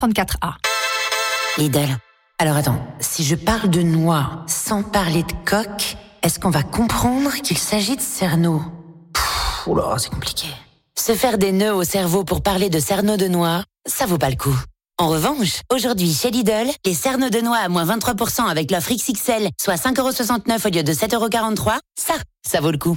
34A. Lidl. Alors attends, si je parle de noix sans parler de coque, est-ce qu'on va comprendre qu'il s'agit de cerneau? Oula, c'est compliqué. Se faire des nœuds au cerveau pour parler de cerneau de noix, ça vaut pas le coup. En revanche, aujourd'hui chez Lidl, les cerneaux de noix à moins 23% avec l'offre XXL, soit 5,69€ au lieu de 7,43€, ça vaut le coup.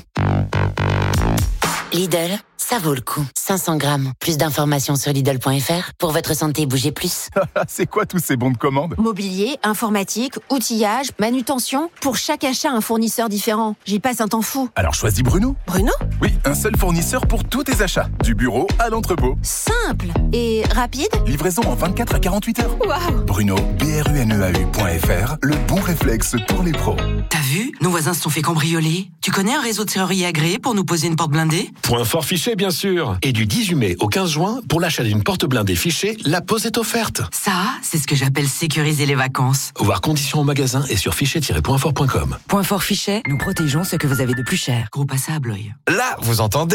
Lidl, ça vaut le coup. 500 grammes. Plus d'informations sur Lidl.fr. Pour votre santé, bougez plus. C'est quoi tous ces bons de commande? Mobilier, informatique, outillage, manutention. Pour chaque achat, un fournisseur différent. J'y passe un temps fou. Alors choisis Bruno. Bruno ? Oui, un seul fournisseur pour tous tes achats. Du bureau à l'entrepôt. Simple et rapide. Livraison en 24 à 48 heures. Waouh ! Bruno, BRUNEAU.fr, le bon réflexe pour les pros. T'as vu ? Nos voisins se sont fait cambrioler. Tu connais un réseau de serruriers agréé pour nous poser une porte blindée ? Point fort Fichet, bien sûr. Et du 18 mai au 15 juin, pour l'achat d'une porte blindée Fichet, la pose est offerte. Ça, c'est ce que j'appelle sécuriser les vacances. Voir conditions au magasin et sur fichet-pointfort.com. Point fort Fichet, nous protégeons ce que vous avez de plus cher. Groupe Assa Abloy. Là, vous entendez ?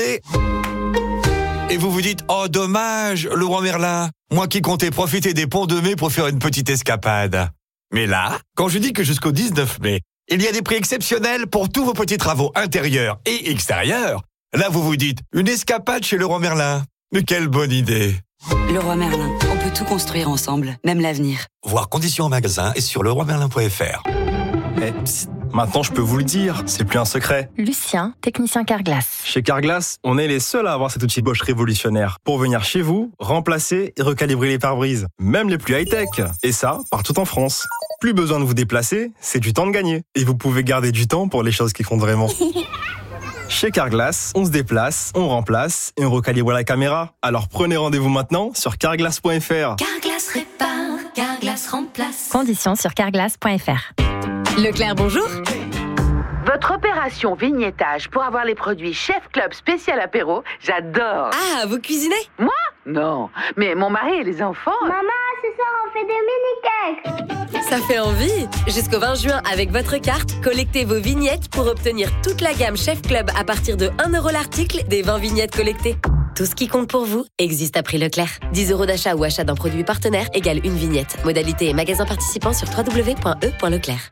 Et vous vous dites, oh dommage, Laurent Merlin, moi qui comptais profiter des ponts de mai pour faire une petite escapade. Mais là, quand je dis que jusqu'au 19 mai, il y a des prix exceptionnels pour tous vos petits travaux intérieurs et extérieurs, là vous vous dites, une escapade chez Leroy Merlin. Mais quelle bonne idée! Leroy Merlin, on peut tout construire ensemble, même l'avenir. Voir conditions en magasin et sur leroymerlin.fr. Psst, maintenant je peux vous le dire, c'est plus un secret. Lucien, technicien Carglass. Chez Carglass, on est les seuls à avoir cet outil Bosch révolutionnaire pour venir chez vous, remplacer et recalibrer les pare-brises, même les plus high-tech. Et ça, partout en France. Plus besoin de vous déplacer, c'est du temps de gagner. Et vous pouvez garder du temps pour les choses qui comptent vraiment. Chez Carglass, on se déplace, on remplace et on recalibre la caméra. Alors prenez rendez-vous maintenant sur carglass.fr. Carglass répare, Carglass remplace. Conditions sur carglass.fr. Leclerc, bonjour. Votre opération vignettage pour avoir les produits Chef Club spécial apéro, j'adore. Ah, vous cuisinez ? Moi ? Non, mais mon mari et les enfants... Maman, ce soir on fait des mini-cakes. Ça fait envie. Jusqu'au 20 juin, avec votre carte, collectez vos vignettes pour obtenir toute la gamme Chef Club à partir de 1€ l'article des 20 vignettes collectées. Tout ce qui compte pour vous existe à prix Leclerc. 10€ d'achat ou achat d'un produit partenaire égale une vignette. Modalité et magasin participant sur www.e.leclerc.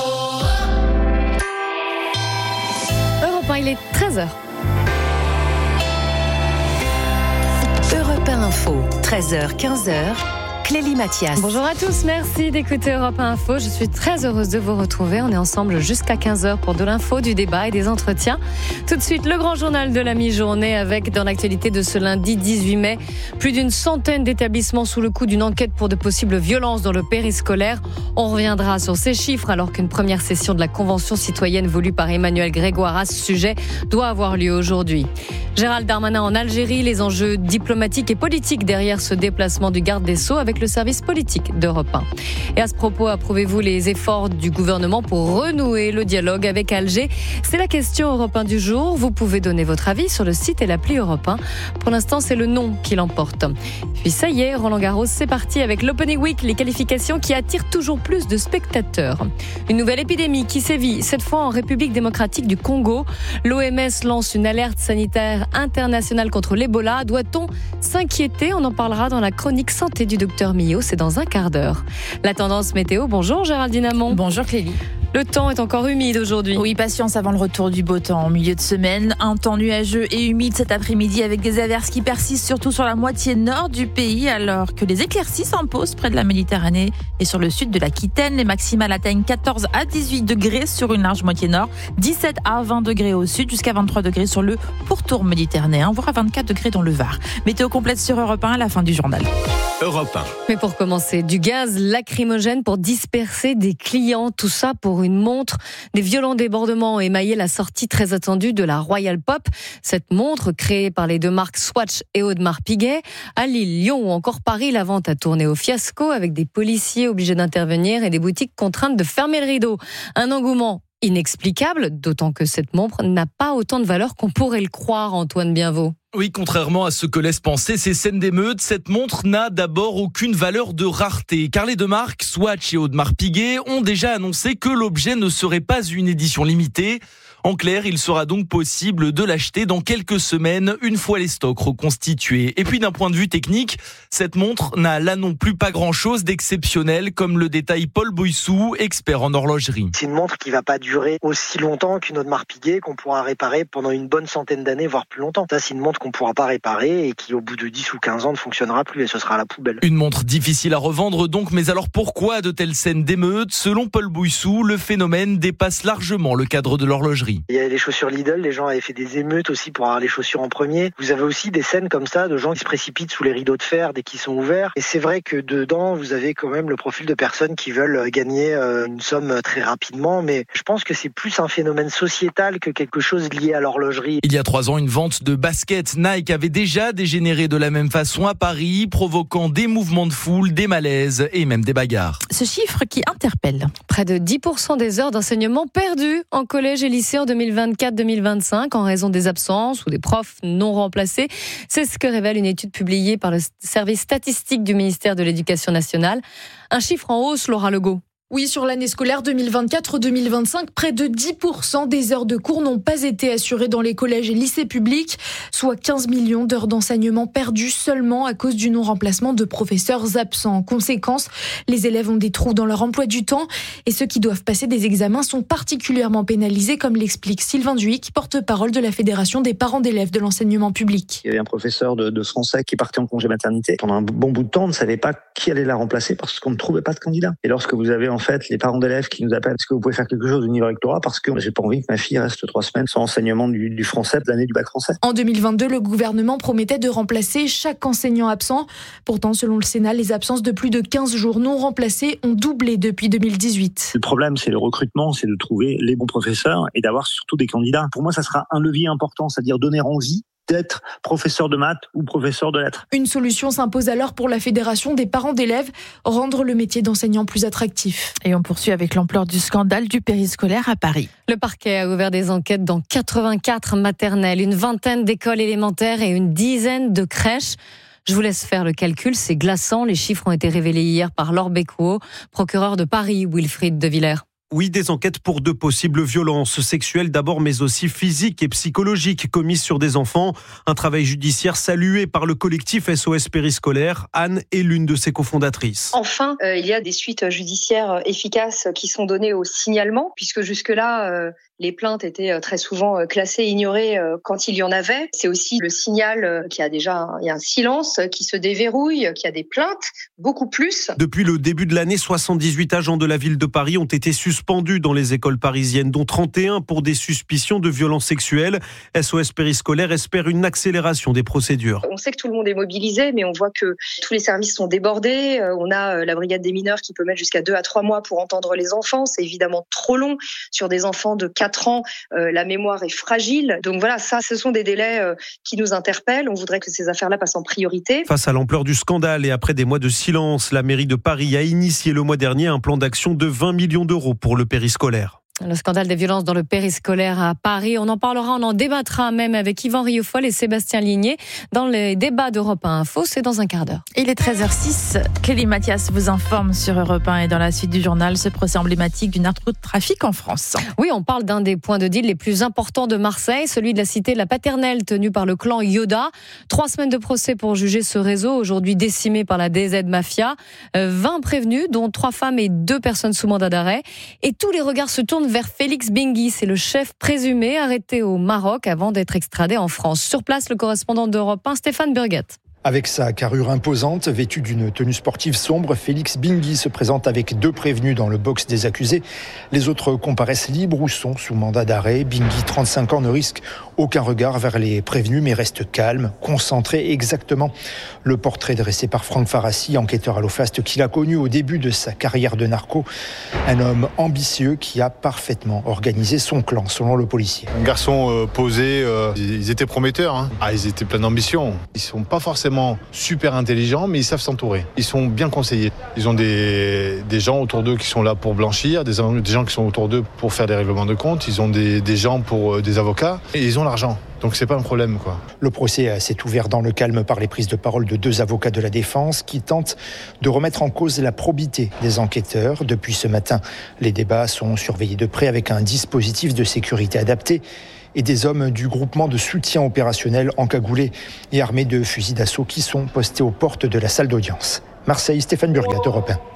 Europe 1, il est 13h. Europe 1 Info, 13h, 15h. Clélie Mathias. Bonjour à tous, merci d'écouter Europe 1 Info. Je suis très heureuse de vous retrouver. On est ensemble jusqu'à 15h pour de l'info, du débat et des entretiens. Tout de suite, le grand journal de la mi-journée avec, dans l'actualité de ce lundi 18 mai, plus d'une centaine d'établissements sous le coup d'une enquête pour de possibles violences dans le périscolaire. On reviendra sur ces chiffres alors qu'une première session de la Convention citoyenne voulue par Emmanuel Grégoire à ce sujet doit avoir lieu aujourd'hui. Gérald Darmanin en Algérie, les enjeux diplomatiques et politiques derrière ce déplacement du garde des Sceaux avec le service politique d'Europe 1. Et à ce propos, approuvez-vous les efforts du gouvernement pour renouer le dialogue avec Alger? C'est la question Europe 1 du jour. Vous pouvez donner votre avis sur le site et l'appli Europe 1. Pour l'instant, c'est le non qui l'emporte. Puis ça y est, Roland Garros, c'est parti avec l'Opening Week, les qualifications qui attirent toujours plus de spectateurs. Une nouvelle épidémie qui sévit, cette fois en République démocratique du Congo. L'OMS lance une alerte sanitaire internationale contre l'Ebola. Doit-on s'inquiéter? On en parlera dans la chronique santé du docteur Millot, c'est dans un quart d'heure. La tendance météo, bonjour Géraldine Amont. Bonjour Clélie. Le temps est encore humide aujourd'hui. Oui, patience avant le retour du beau temps en milieu de semaine. Un temps nuageux et humide cet après-midi avec des averses qui persistent surtout sur la moitié nord du pays alors que les éclaircies s'imposent près de la Méditerranée et sur le sud de l'Aquitaine. Les maximales atteignent 14 à 18 degrés sur une large moitié nord, 17 à 20 degrés au sud, jusqu'à 23 degrés sur le pourtour méditerranéen, voire à 24 degrés dans le Var. Météo complète sur Europe 1 à la fin du journal. Europe 1. Mais pour commencer, du gaz lacrymogène pour disperser des clients, tout ça pour une montre. Des violents débordements ont émaillé la sortie très attendue de la Royal Pop. Cette montre, créée par les deux marques Swatch et Audemars Piguet. À Lille, Lyon ou encore Paris, la vente a tourné au fiasco avec des policiers obligés d'intervenir et des boutiques contraintes de fermer le rideau. Un engouement inexplicable, d'autant que cette montre n'a pas autant de valeur qu'on pourrait le croire, Antoine Bienvaux. Oui, contrairement à ce que laissent penser ces scènes d'émeute, cette montre n'a d'abord aucune valeur de rareté, car les deux marques, Swatch et Audemars Piguet, ont déjà annoncé que l'objet ne serait pas une édition limitée. En clair, il sera donc possible de l'acheter dans quelques semaines, une fois les stocks reconstitués. Et puis d'un point de vue technique, cette montre n'a là non plus pas grand-chose d'exceptionnel, comme le détaille Paul Boissou, expert en horlogerie. C'est une montre qui va pas durer aussi longtemps qu'une autre marque Piguet, qu'on pourra réparer pendant une bonne centaine d'années, voire plus longtemps. Ça, c'est une montre qu'on pourra pas réparer et qui, au bout de 10 ou 15 ans, ne fonctionnera plus et ce sera à la poubelle. Une montre difficile à revendre donc, mais alors pourquoi de telles scènes d'émeutes ? Selon Paul Boissou, le phénomène dépasse largement le cadre de l'horlogerie. Il y a les chaussures Lidl, les gens avaient fait des émeutes aussi pour avoir les chaussures en premier. Vous avez aussi des scènes comme ça de gens qui se précipitent sous les rideaux de fer dès qu'ils sont ouverts. Et c'est vrai que dedans, vous avez quand même le profil de personnes qui veulent gagner une somme très rapidement, mais je pense que c'est plus un phénomène sociétal que quelque chose lié à l'horlogerie. Il y a 3 ans, une vente de baskets Nike avait déjà dégénéré de la même façon à Paris, provoquant des mouvements de foule, des malaises et même des bagarres. Ce chiffre qui interpelle. Près de 10% des heures d'enseignement perdues en collège et lycée en 2024-2025 en raison des absences ou des profs non remplacés. C'est ce que révèle une étude publiée par le service statistique du ministère de l'Éducation nationale. Un chiffre en hausse, Laura Legault. Oui, sur l'année scolaire 2024-2025, près de 10% des heures de cours n'ont pas été assurées dans les collèges et lycées publics, soit 15 millions d'heures d'enseignement perdues seulement à cause du non-remplacement de professeurs absents. En conséquence, les élèves ont des trous dans leur emploi du temps et ceux qui doivent passer des examens sont particulièrement pénalisés, comme l'explique Sylvain Duhic, porte-parole de la Fédération des parents d'élèves de l'enseignement public. Il y avait un professeur de français qui partait en congé maternité. Pendant un bon bout de temps, on ne savait pas qui allait la remplacer parce qu'on ne trouvait pas de candidat. Et lorsque vous avez en fait les parents d'élèves qui nous appellent, est-ce que vous pouvez faire quelque chose au niveau rectorat parce que j'ai pas envie que ma fille reste 3 semaines sans enseignement du français de l'année du bac français. En 2022, le gouvernement promettait de remplacer chaque enseignant absent. Pourtant, selon le Sénat, les absences de plus de 15 jours non remplacés ont doublé depuis 2018. Le problème, c'est le recrutement, c'est de trouver les bons professeurs et d'avoir surtout des candidats. Pour moi, ça sera un levier important, c'est-à-dire donner envie d'être professeur de maths ou professeur de lettres. Une solution s'impose alors pour la Fédération des parents d'élèves, rendre le métier d'enseignant plus attractif. Et on poursuit avec l'ampleur du scandale du périscolaire à Paris. Le parquet a ouvert des enquêtes dans 84 maternelles, une vingtaine d'écoles élémentaires et une dizaine de crèches. Je vous laisse faire le calcul, c'est glaçant. Les chiffres ont été révélés hier par Laure Becquot, procureur de Paris, Wilfried de Villers. Oui, des enquêtes pour de possibles violences sexuelles d'abord, mais aussi physiques et psychologiques commises sur des enfants. Un travail judiciaire salué par le collectif SOS Périscolaire. Anne est l'une de ses cofondatrices. Enfin, il y a des suites judiciaires efficaces qui sont données au signalement, puisque jusque-là, les plaintes étaient très souvent classées, ignorées quand il y en avait. C'est aussi le signal qu'il y a déjà il y a un silence qui se déverrouille, qu'il y a des plaintes, beaucoup plus. Depuis le début de l'année, 78 agents de la ville de Paris ont été suspendus dans les écoles parisiennes, dont 31 pour des suspicions de violences sexuelles. SOS Périscolaire espère une accélération des procédures. On sait que tout le monde est mobilisé, mais on voit que tous les services sont débordés. On a la brigade des mineurs qui peut mettre jusqu'à 2 à 3 mois pour entendre les enfants. C'est évidemment trop long. Sur des enfants de 4 ans, la mémoire est fragile. Donc voilà, ça, ce sont des délais qui nous interpellent. On voudrait que ces affaires-là passent en priorité. Face à l'ampleur du scandale et après des mois de silence, la mairie de Paris a initié le mois dernier un plan d'action de 20 millions d'euros pour le périscolaire. Le scandale des violences dans le périscolaire à Paris, on en parlera, on en débattra même avec Yvan Rioufol et Sébastien Ligné dans les débats d'Europe 1 Info, c'est dans un quart d'heure. Il est 13h06, Clélie Mathias vous informe sur Europe 1 et dans la suite du journal, ce procès emblématique du narcotrafic en France. Oui, on parle d'un des points de deal les plus importants de Marseille, celui de la cité de la Paternelle tenue par le clan Yoda. 3 semaines de procès pour juger ce réseau, aujourd'hui décimé par la DZ Mafia. 20 prévenus, dont 3 femmes et 2 personnes sous mandat d'arrêt. Et tous les regards se tournent vers Félix Bingui, c'est le chef présumé arrêté au Maroc avant d'être extradé en France. Sur place, le correspondant d'Europe 1, Stéphane Burguette. Avec sa carrure imposante, vêtu d'une tenue sportive sombre, Félix Bingui se présente avec 2 prévenus dans le box des accusés. Les autres comparaissent libres ou sont sous mandat d'arrêt. Bingui, 35 ans, ne risque aucun regard vers les prévenus, mais reste calme, concentré. Exactement le portrait dressé par Franck Farassi, enquêteur à l'OFAST, qu'il a connu au début de sa carrière de narco. Un homme ambitieux qui a parfaitement organisé son clan, selon le policier. Un garçon posé, ils étaient prometteurs. Hein. Ils étaient pleins d'ambition. Ils sont pas forcément super intelligents, mais ils savent s'entourer. Ils sont bien conseillés. Ils ont des gens autour d'eux qui sont là pour blanchir, des gens qui sont autour d'eux pour faire des règlements de compte. Ils ont des gens pour des avocats et ils ont l'argent. Donc c'est pas un problème, quoi. Le procès s'est ouvert dans le calme par les prises de parole de 2 avocats de la défense qui tentent de remettre en cause la probité des enquêteurs. Depuis ce matin, les débats sont surveillés de près avec un dispositif de sécurité adapté et des hommes du groupement de soutien opérationnel encagoulés et armés de fusils d'assaut qui sont postés aux portes de la salle d'audience. Marseille, Stéphane Burgat, Europe 1.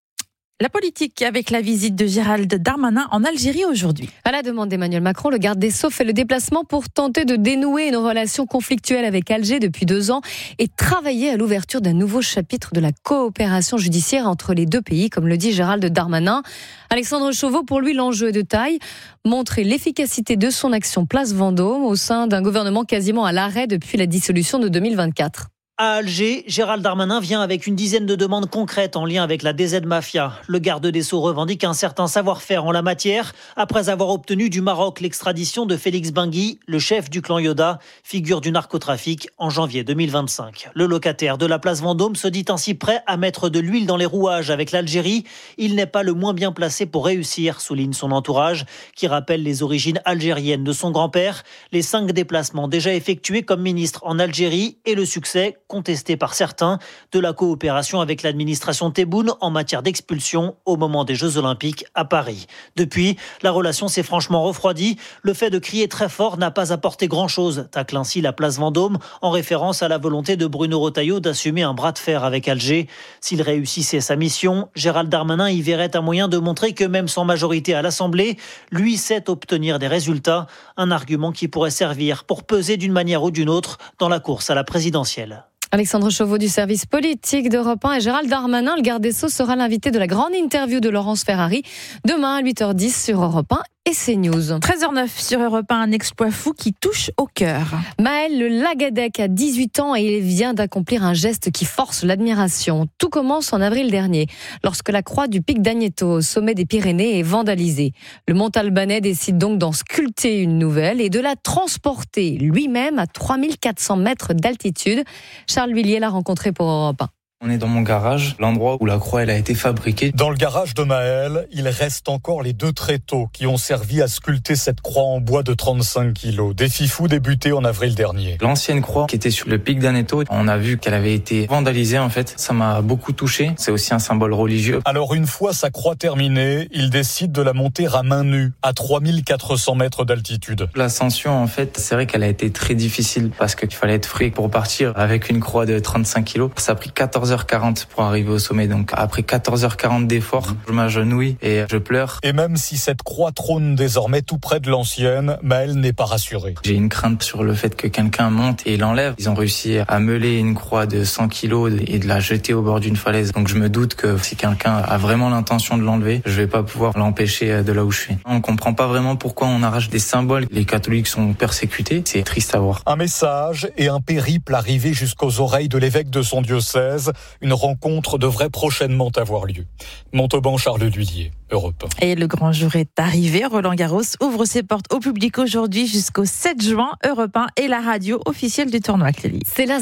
La politique avec la visite de Gérald Darmanin en Algérie aujourd'hui. À la demande d'Emmanuel Macron, le garde des Sceaux fait le déplacement pour tenter de dénouer une relation conflictuelle avec Alger depuis 2 ans et travailler à l'ouverture d'un nouveau chapitre de la coopération judiciaire entre les 2 pays, comme le dit Gérald Darmanin. Alexandre Chauveau, pour lui, l'enjeu est de taille, montrer l'efficacité de son action place Vendôme au sein d'un gouvernement quasiment à l'arrêt depuis la dissolution de 2024. À Alger, Gérald Darmanin vient avec une dizaine de demandes concrètes en lien avec la DZ Mafia. Le garde des Sceaux revendique un certain savoir-faire en la matière après avoir obtenu du Maroc l'extradition de Félix Bengui, le chef du clan Yoda, figure du narcotrafic en janvier 2025. Le locataire de la place Vendôme se dit ainsi prêt à mettre de l'huile dans les rouages avec l'Algérie. Il n'est pas le moins bien placé pour réussir, souligne son entourage, qui rappelle les origines algériennes de son grand-père, les 5 déplacements déjà effectués comme ministre en Algérie et le succès contesté par certains, de la coopération avec l'administration Tebboune en matière d'expulsion au moment des Jeux Olympiques à Paris. Depuis, la relation s'est franchement refroidie. Le fait de crier très fort n'a pas apporté grand-chose, tacle ainsi la place Vendôme, en référence à la volonté de Bruno Retailleau d'assumer un bras de fer avec Alger. S'il réussissait sa mission, Gérald Darmanin y verrait un moyen de montrer que même sans majorité à l'Assemblée, lui sait obtenir des résultats, un argument qui pourrait servir pour peser d'une manière ou d'une autre dans la course à la présidentielle. Alexandre Chauveau du service politique d'Europe 1 et Gérald Darmanin, le garde des Sceaux, sera l'invité de la grande interview de Laurence Ferrari demain à 8h10 sur Europe 1 et CNews. 13h09 sur Europe 1, un exploit fou qui touche au cœur. Maël Le Lagadec a 18 ans et il vient d'accomplir un geste qui force l'admiration. Tout commence en avril dernier, lorsque la croix du pic d'Agneto au sommet des Pyrénées est vandalisée. Le Montalbanais décide donc d'en sculpter une nouvelle et de la transporter lui-même à 3400 mètres d'altitude. Charles Villiers l'a rencontré pour Europe 1. On est dans mon garage, l'endroit où la croix elle a été fabriquée. Dans le garage de Maël, il reste encore les 2 tréteaux qui ont servi à sculpter cette croix en bois de 35 kilos. Défi fou débuté en avril dernier. L'ancienne croix qui était sur le pic d'Agneto, on a vu qu'elle avait été vandalisée en fait. Ça m'a beaucoup touché. C'est aussi un symbole religieux. Alors une fois sa croix terminée, il décide de la monter à main nue, à 3400 mètres d'altitude. L'ascension en fait, c'est vrai qu'elle a été très difficile parce qu'il fallait être frais pour partir avec une croix de 35 kilos. Ça a pris 14h40 pour arriver au sommet. Donc après 14h40 d'efforts, je m'agenouille et je pleure. Et même si cette croix trône désormais tout près de l'ancienne, Maël n'est pas rassuré. J'ai une crainte sur le fait que quelqu'un monte et l'enlève. Ils ont réussi à meuler une croix de 100 kilos et de la jeter au bord d'une falaise. Donc je me doute que si quelqu'un a vraiment l'intention de l'enlever, je vais pas pouvoir l'empêcher de là où je suis. On comprend pas vraiment pourquoi on arrache des symboles. Les catholiques sont persécutés. C'est triste à voir. Un message et un périple arrivé jusqu'aux oreilles de l'évêque de son diocèse. Une rencontre devrait prochainement avoir lieu. Montauban, Charles Lhuillier, Europe 1. Et le grand jour est arrivé. Roland-Garros ouvre ses portes au public aujourd'hui jusqu'au 7 juin. Europe 1 est la radio officielle du tournoi, Clélie. C'est la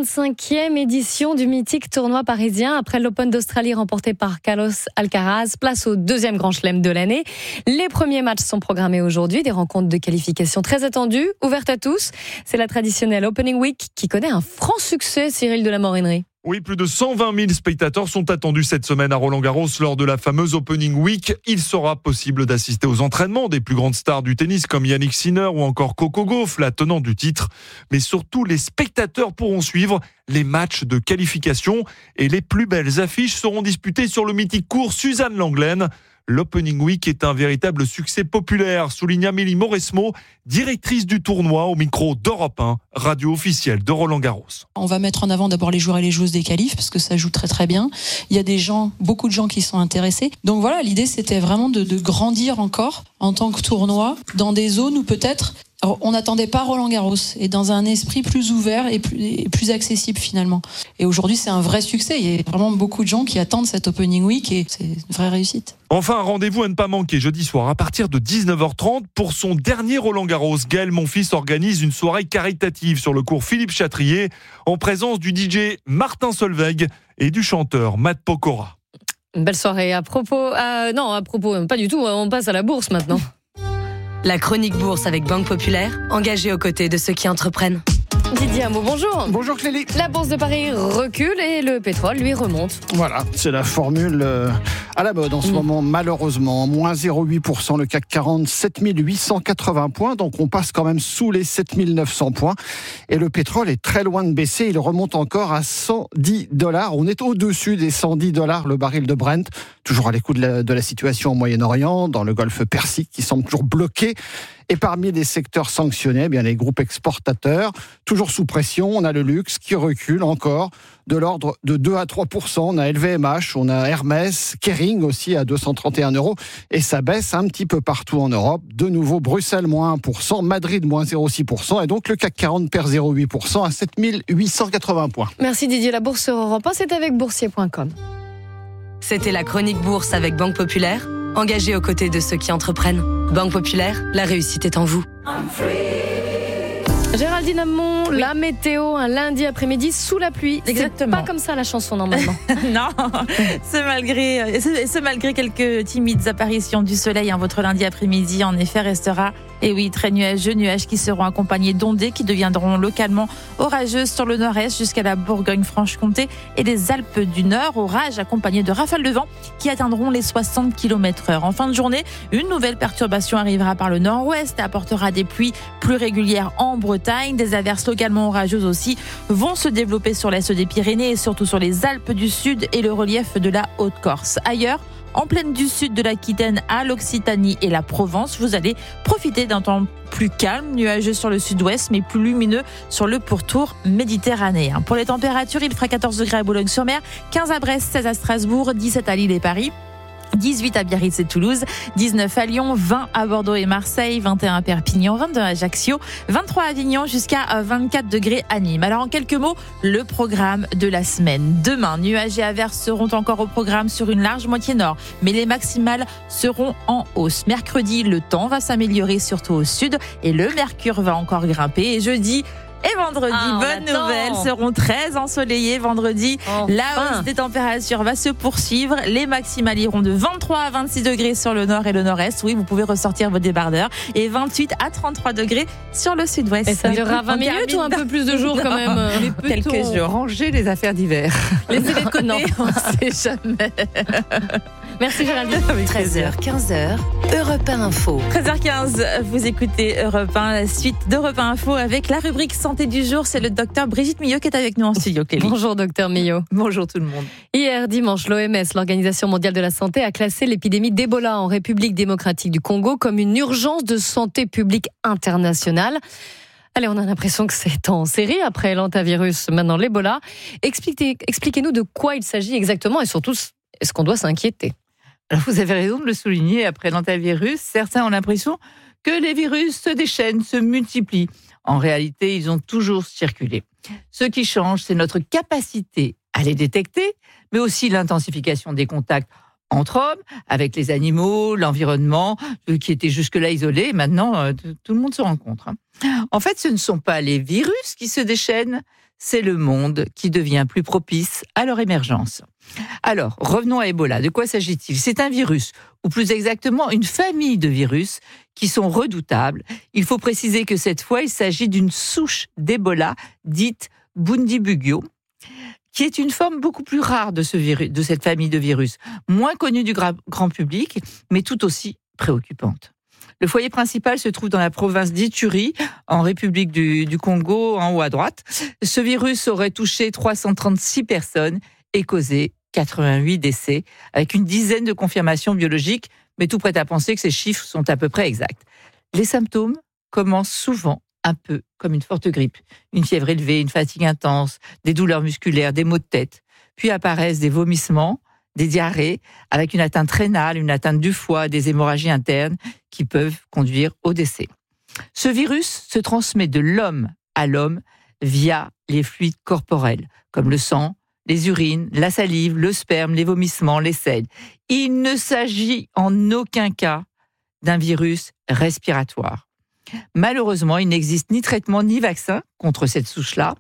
125e édition du mythique tournoi parisien. Après l'Open d'Australie remporté par Carlos Alcaraz, place au 2e grand chelem de l'année. Les premiers matchs sont programmés aujourd'hui. Des rencontres de qualification très attendues, ouvertes à tous. C'est la traditionnelle Opening Week qui connaît un franc succès, Cyril de la Morinerie. Oui, plus de 120 000 spectateurs sont attendus cette semaine à Roland-Garros lors de la fameuse Opening Week. Il sera possible d'assister aux entraînements des plus grandes stars du tennis comme Yannick Sinner ou encore Coco Gauff, la tenante du titre. Mais surtout, les spectateurs pourront suivre les matchs de qualification et les plus belles affiches seront disputées sur le mythique court Suzanne Lenglen. L'Opening Week est un véritable succès populaire, souligne Amélie Mauresmo, directrice du tournoi au micro d'Europe 1, radio officielle de Roland-Garros. On va mettre en avant d'abord les joueurs et les joueuses des qualifs, parce que ça joue très très bien. Il y a beaucoup de gens qui sont intéressés. Donc voilà, l'idée c'était vraiment de grandir encore en tant que tournoi, dans des zones où peut-être on n'attendait pas Roland-Garros, et dans un esprit plus ouvert et plus accessible finalement. Et aujourd'hui, c'est un vrai succès. Il y a vraiment beaucoup de gens qui attendent cette Opening Week et c'est une vraie réussite. Enfin, un rendez-vous à ne pas manquer jeudi soir à partir de 19h30 pour son dernier Roland-Garros. Gaël Monfils organise une soirée caritative sur le cours Philippe Chatrier en présence du DJ Martin Solveig et du chanteur Matt Pokora. Une belle soirée. À propos, pas du tout. On passe à la bourse maintenant. La chronique bourse avec Banque Populaire, engagée aux côtés de ceux qui entreprennent. Didier Hameau, bonjour. Bonjour Clélie. La bourse de Paris recule et le pétrole, lui, remonte. Voilà, c'est la formule à la mode en ce moment, malheureusement. Moins 0,8%, le CAC 40, 7880 points. Donc on passe quand même sous les 7900 points. Et le pétrole est très loin de baisser. Il remonte encore à $110. On est au-dessus des $110 le baril de Brent. Toujours à l'écoute de la situation au Moyen-Orient, dans le golfe Persique, qui semble toujours bloqué. Et parmi les secteurs sanctionnés, eh bien les groupes exportateurs, toujours sous pression. On a le luxe qui recule encore de l'ordre de 2 à 3%. On a LVMH, on a Hermès, Kering aussi à 231 €. Et ça baisse un petit peu partout en Europe. De nouveau, Bruxelles, moins 1%, Madrid, moins 0,6%. Et donc le CAC 40 perd 0,8% à 7880 points. Merci Didier. La bourse sur Europe 1, c'est avec boursier.com. C'était la chronique bourse avec Banque Populaire, engagée aux côtés de ceux qui entreprennent. Banque Populaire, la réussite est en vous. Géraldine Hamon, la météo, un lundi après-midi sous la pluie. Exactement. C'est pas comme ça la chanson normalement. Non, ce malgré quelques timides apparitions du soleil, votre lundi après-midi en effet restera, et oui, très nuageux, nuages qui seront accompagnés d'ondées qui deviendront localement orageuses sur le nord-est jusqu'à la Bourgogne-Franche-Comté et les Alpes du Nord, orages accompagnés de rafales de vent qui atteindront les 60 km/h. En fin de journée, une nouvelle perturbation arrivera par le nord-ouest et apportera des pluies plus régulières en Bretagne. Des averses localement orageuses aussi vont se développer sur l'est des Pyrénées et surtout sur les Alpes du Sud et le relief de la Haute-Corse. Ailleurs, en plaine du sud de l'Aquitaine à l'Occitanie et la Provence, vous allez profiter d'un temps plus calme, nuageux sur le sud-ouest, mais plus lumineux sur le pourtour méditerranéen. Pour les températures, il fera 14 degrés à Boulogne-sur-Mer, 15 à Brest, 16 à Strasbourg, 17 à Lille et Paris, 18 à Biarritz et Toulouse, 19 à Lyon, 20 à Bordeaux et Marseille, 21 à Perpignan, 22 à Ajaccio, 23 à Avignon jusqu'à 24 degrés à Nîmes. Alors en quelques mots, le programme de la semaine. Demain, nuages et averses seront encore au programme sur une large moitié nord, mais les maximales seront en hausse. Mercredi, le temps va s'améliorer surtout au sud et le mercure va encore grimper. Et jeudi et vendredi, bonne nouvelle, seront très ensoleillés. Vendredi, la hausse des températures va se poursuivre. Les maximales iront de 23 à 26 degrés sur le nord et le nord-est. Oui, vous pouvez ressortir vos débardeurs. Et 28 à 33 degrés sur le sud-ouest. Et ça durera 20 minutes ou un peu plus de jours quand même? Mais quelques jours. Ranger les affaires d'hiver. Laissez-les de côté, on ne sait jamais. Merci Géraldine. 13h, 15h, Europe 1 Info. 13h15, vous écoutez Europe 1, la suite d'Europe 1 Info avec la rubrique santé du jour. C'est le docteur Brigitte Millot qui est avec nous en studio. Clélie. Bonjour docteur Millot. Bonjour tout le monde. Hier dimanche, l'OMS, l'Organisation mondiale de la santé, a classé l'épidémie d'Ebola en République démocratique du Congo comme une urgence de santé publique internationale. Allez, on a l'impression que c'est en série après l'hantavirus, maintenant l'Ebola. Expliquez-nous de quoi il s'agit exactement et surtout, est-ce qu'on doit s'inquiéter? Alors vous avez raison de le souligner, après l'hantavirus, certains ont l'impression que les virus se déchaînent, se multiplient. En réalité, ils ont toujours circulé. Ce qui change, c'est notre capacité à les détecter, mais aussi l'intensification des contacts entre hommes, avec les animaux, l'environnement, qui étaient jusque-là isolés. Maintenant, tout le monde se rencontre. En fait, ce ne sont pas les virus qui se déchaînent, c'est le monde qui devient plus propice à leur émergence. Alors, revenons à Ebola. De quoi s'agit-il? C'est un virus, ou plus exactement une famille de virus qui sont redoutables. Il faut préciser que cette fois, il s'agit d'une souche d'Ebola dite Bundibugyo, qui est une forme beaucoup plus rare de cette famille de virus, moins connue du grand public, mais tout aussi préoccupante. Le foyer principal se trouve dans la province d'Ituri, en République du Congo, en haut à droite. Ce virus aurait touché 336 personnes et causé 88 décès, avec une dizaine de confirmations biologiques, mais tout prête à penser que ces chiffres sont à peu près exacts. Les symptômes commencent souvent un peu comme une forte grippe. Une fièvre élevée, une fatigue intense, des douleurs musculaires, des maux de tête. Puis apparaissent des vomissements, des diarrhées, avec une atteinte rénale, une atteinte du foie, des hémorragies internes qui peuvent conduire au décès. Ce virus se transmet de l'homme à l'homme via les fluides corporels, comme le sang, les urines, la salive, le sperme, les vomissements, les selles. Il ne s'agit en aucun cas d'un virus respiratoire. Malheureusement, il n'existe ni traitement ni vaccin contre cette souche-là.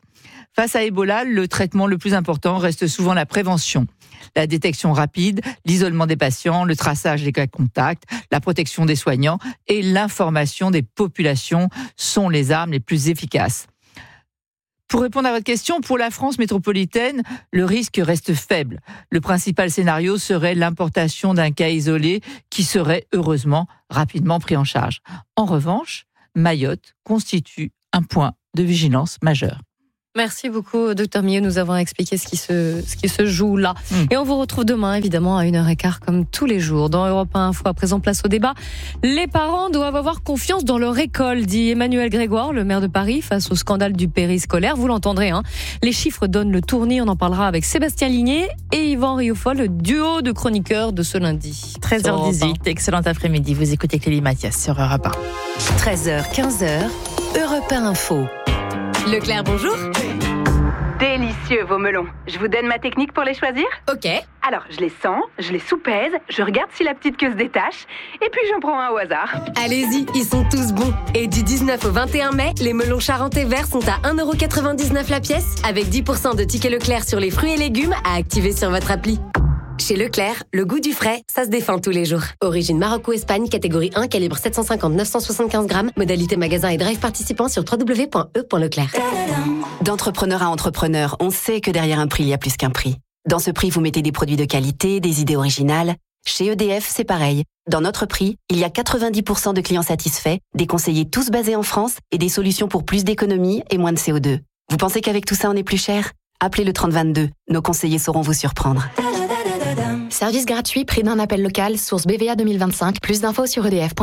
Face à Ebola, le traitement le plus important reste souvent la prévention. La détection rapide, l'isolement des patients, le traçage des cas contacts, la protection des soignants et l'information des populations sont les armes les plus efficaces. Pour répondre à votre question, pour la France métropolitaine, le risque reste faible. Le principal scénario serait l'importation d'un cas isolé qui serait heureusement rapidement pris en charge. En revanche, Mayotte constitue un point de vigilance majeur. Merci beaucoup, Dr Millet. Nous avons expliqué ce qui se joue là. Et on vous retrouve demain, évidemment, à 1h15, comme tous les jours, dans Europe 1 Info. À présent, place au débat. Les parents doivent avoir confiance dans leur école, dit Emmanuel Grégoire, le maire de Paris, face au scandale du périscolaire. Vous l'entendrez, hein. Les chiffres donnent le tournis. On en parlera avec Sébastien Ligné et Yvan Rioufol, le duo de chroniqueurs de ce lundi. 13h18, excellent après-midi. Vous écoutez Clélie Mathias sur Europe 1. 13h, 15h, Europe 1 Info. Leclerc, bonjour. Délicieux vos melons. Je vous donne ma technique pour les choisir ? Ok. Alors, je les sens, je les soupèse, je regarde si la petite queue se détache, et puis j'en prends un au hasard. Allez-y, ils sont tous bons. Et du 19 au 21 mai, les melons charentais verts sont à 1,99€ la pièce, avec 10% de tickets Leclerc sur les fruits et légumes à activer sur votre appli. Chez Leclerc, le goût du frais, ça se défend tous les jours. Origine Maroc ou Espagne, catégorie 1, calibre 750-975 grammes. Modalité magasin et drive participant sur www.e.leclerc. D'entrepreneur à entrepreneur, on sait que derrière un prix, il y a plus qu'un prix. Dans ce prix, vous mettez des produits de qualité, des idées originales. Chez EDF, c'est pareil. Dans notre prix, il y a 90% de clients satisfaits, des conseillers tous basés en France et des solutions pour plus d'économie et moins de CO2. Vous pensez qu'avec tout ça, on est plus cher ? Appelez le 3022. Nos conseillers sauront vous surprendre. Service gratuit, prix d'un appel local, source BVA 2025. Plus d'infos sur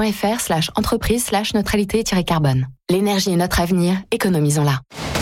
edf.fr/entreprise/neutralité-carbone. L'énergie est notre avenir, économisons-la.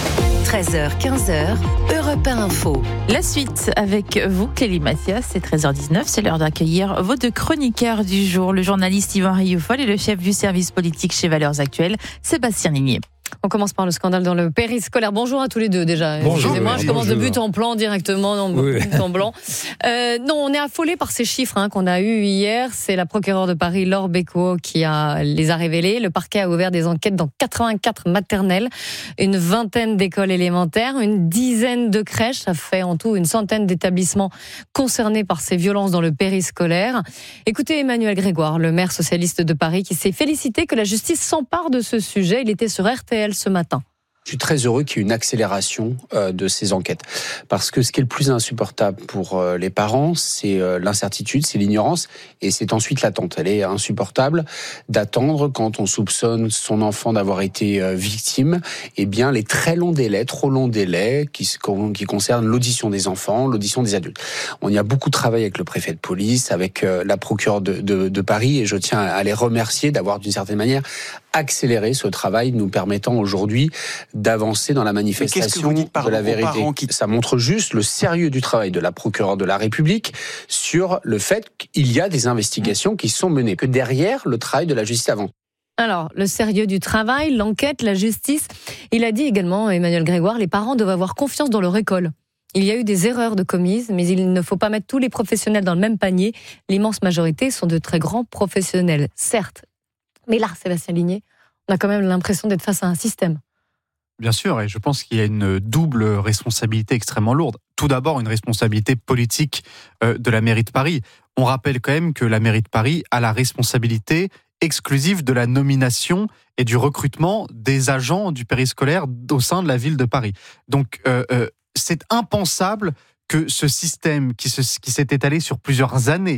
13h, 15h, Europe 1 Info. La suite avec vous, Clélie Mathias, c'est 13h19, c'est l'heure d'accueillir vos deux chroniqueurs du jour, le journaliste Yvan Rioufol et le chef du service politique chez Valeurs Actuelles, Sébastien Ligné. On commence par le scandale dans le périscolaire. Bonjour à tous les deux déjà. Bonjour. Excusez-moi, je commence de but en blanc directement, non, but en blanc. Non, on est affolé par ces chiffres qu'on a eus hier. C'est la procureure de Paris, Laure Becquot, qui les a révélés. Le parquet a ouvert des enquêtes dans 84 maternelles, une vingtaine d'écoles élémentaires, une dizaine de crèches. Ça fait en tout une centaine d'établissements concernés par ces violences dans le périscolaire. Écoutez Emmanuel Grégoire, le maire socialiste de Paris, qui s'est félicité que la justice s'empare de ce sujet. Il était sur RTL ce matin. Je suis très heureux qu'il y ait une accélération de ces enquêtes. Parce que ce qui est le plus insupportable pour les parents, c'est l'incertitude, c'est l'ignorance, et c'est ensuite l'attente. Elle est insupportable d'attendre quand on soupçonne son enfant d'avoir été victime, eh bien les très longs délais, trop longs délais, qui concernent l'audition des enfants, l'audition des adultes. On y a beaucoup travaillé avec le préfet de police, avec la procureure de Paris, et je tiens à les remercier d'avoir d'une certaine manière accéléré ce travail, nous permettant aujourd'hui d'avancer dans la manifestation de la vérité. Ça montre juste le sérieux du travail de la procureure de la République sur le fait qu'il y a des investigations qui sont menées, que derrière le travail de la justice avance. Alors, le sérieux du travail, l'enquête, la justice. Il a dit également, Emmanuel Grégoire, les parents doivent avoir confiance dans leur école. Il y a eu des erreurs de commises, mais il ne faut pas mettre tous les professionnels dans le même panier. L'immense majorité sont de très grands professionnels, certes. Mais là, Sébastien Ligné, on a quand même l'impression d'être face à un système. Bien sûr, et je pense qu'il y a une double responsabilité extrêmement lourde. Tout d'abord, une responsabilité politique de la mairie de Paris. On rappelle quand même que la mairie de Paris a la responsabilité exclusive de la nomination et du recrutement des agents du périscolaire au sein de la ville de Paris. Donc, c'est impensable que ce système qui s'est étalé sur plusieurs années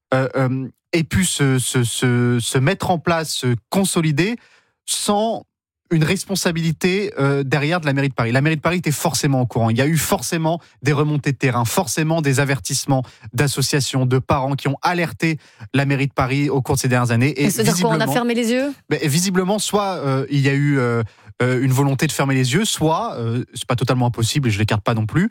ait pu se mettre en place, se consolider sans une responsabilité derrière de la mairie de Paris. La mairie de Paris était forcément au courant. Il y a eu forcément des remontées de terrain, forcément des avertissements d'associations, de parents qui ont alerté la mairie de Paris au cours de ces dernières années. Et c'est-à-dire quoi, on a fermé les yeux ? Visiblement, soit il y a eu une volonté de fermer les yeux, soit, c'est pas totalement impossible et je l'écarte pas non plus,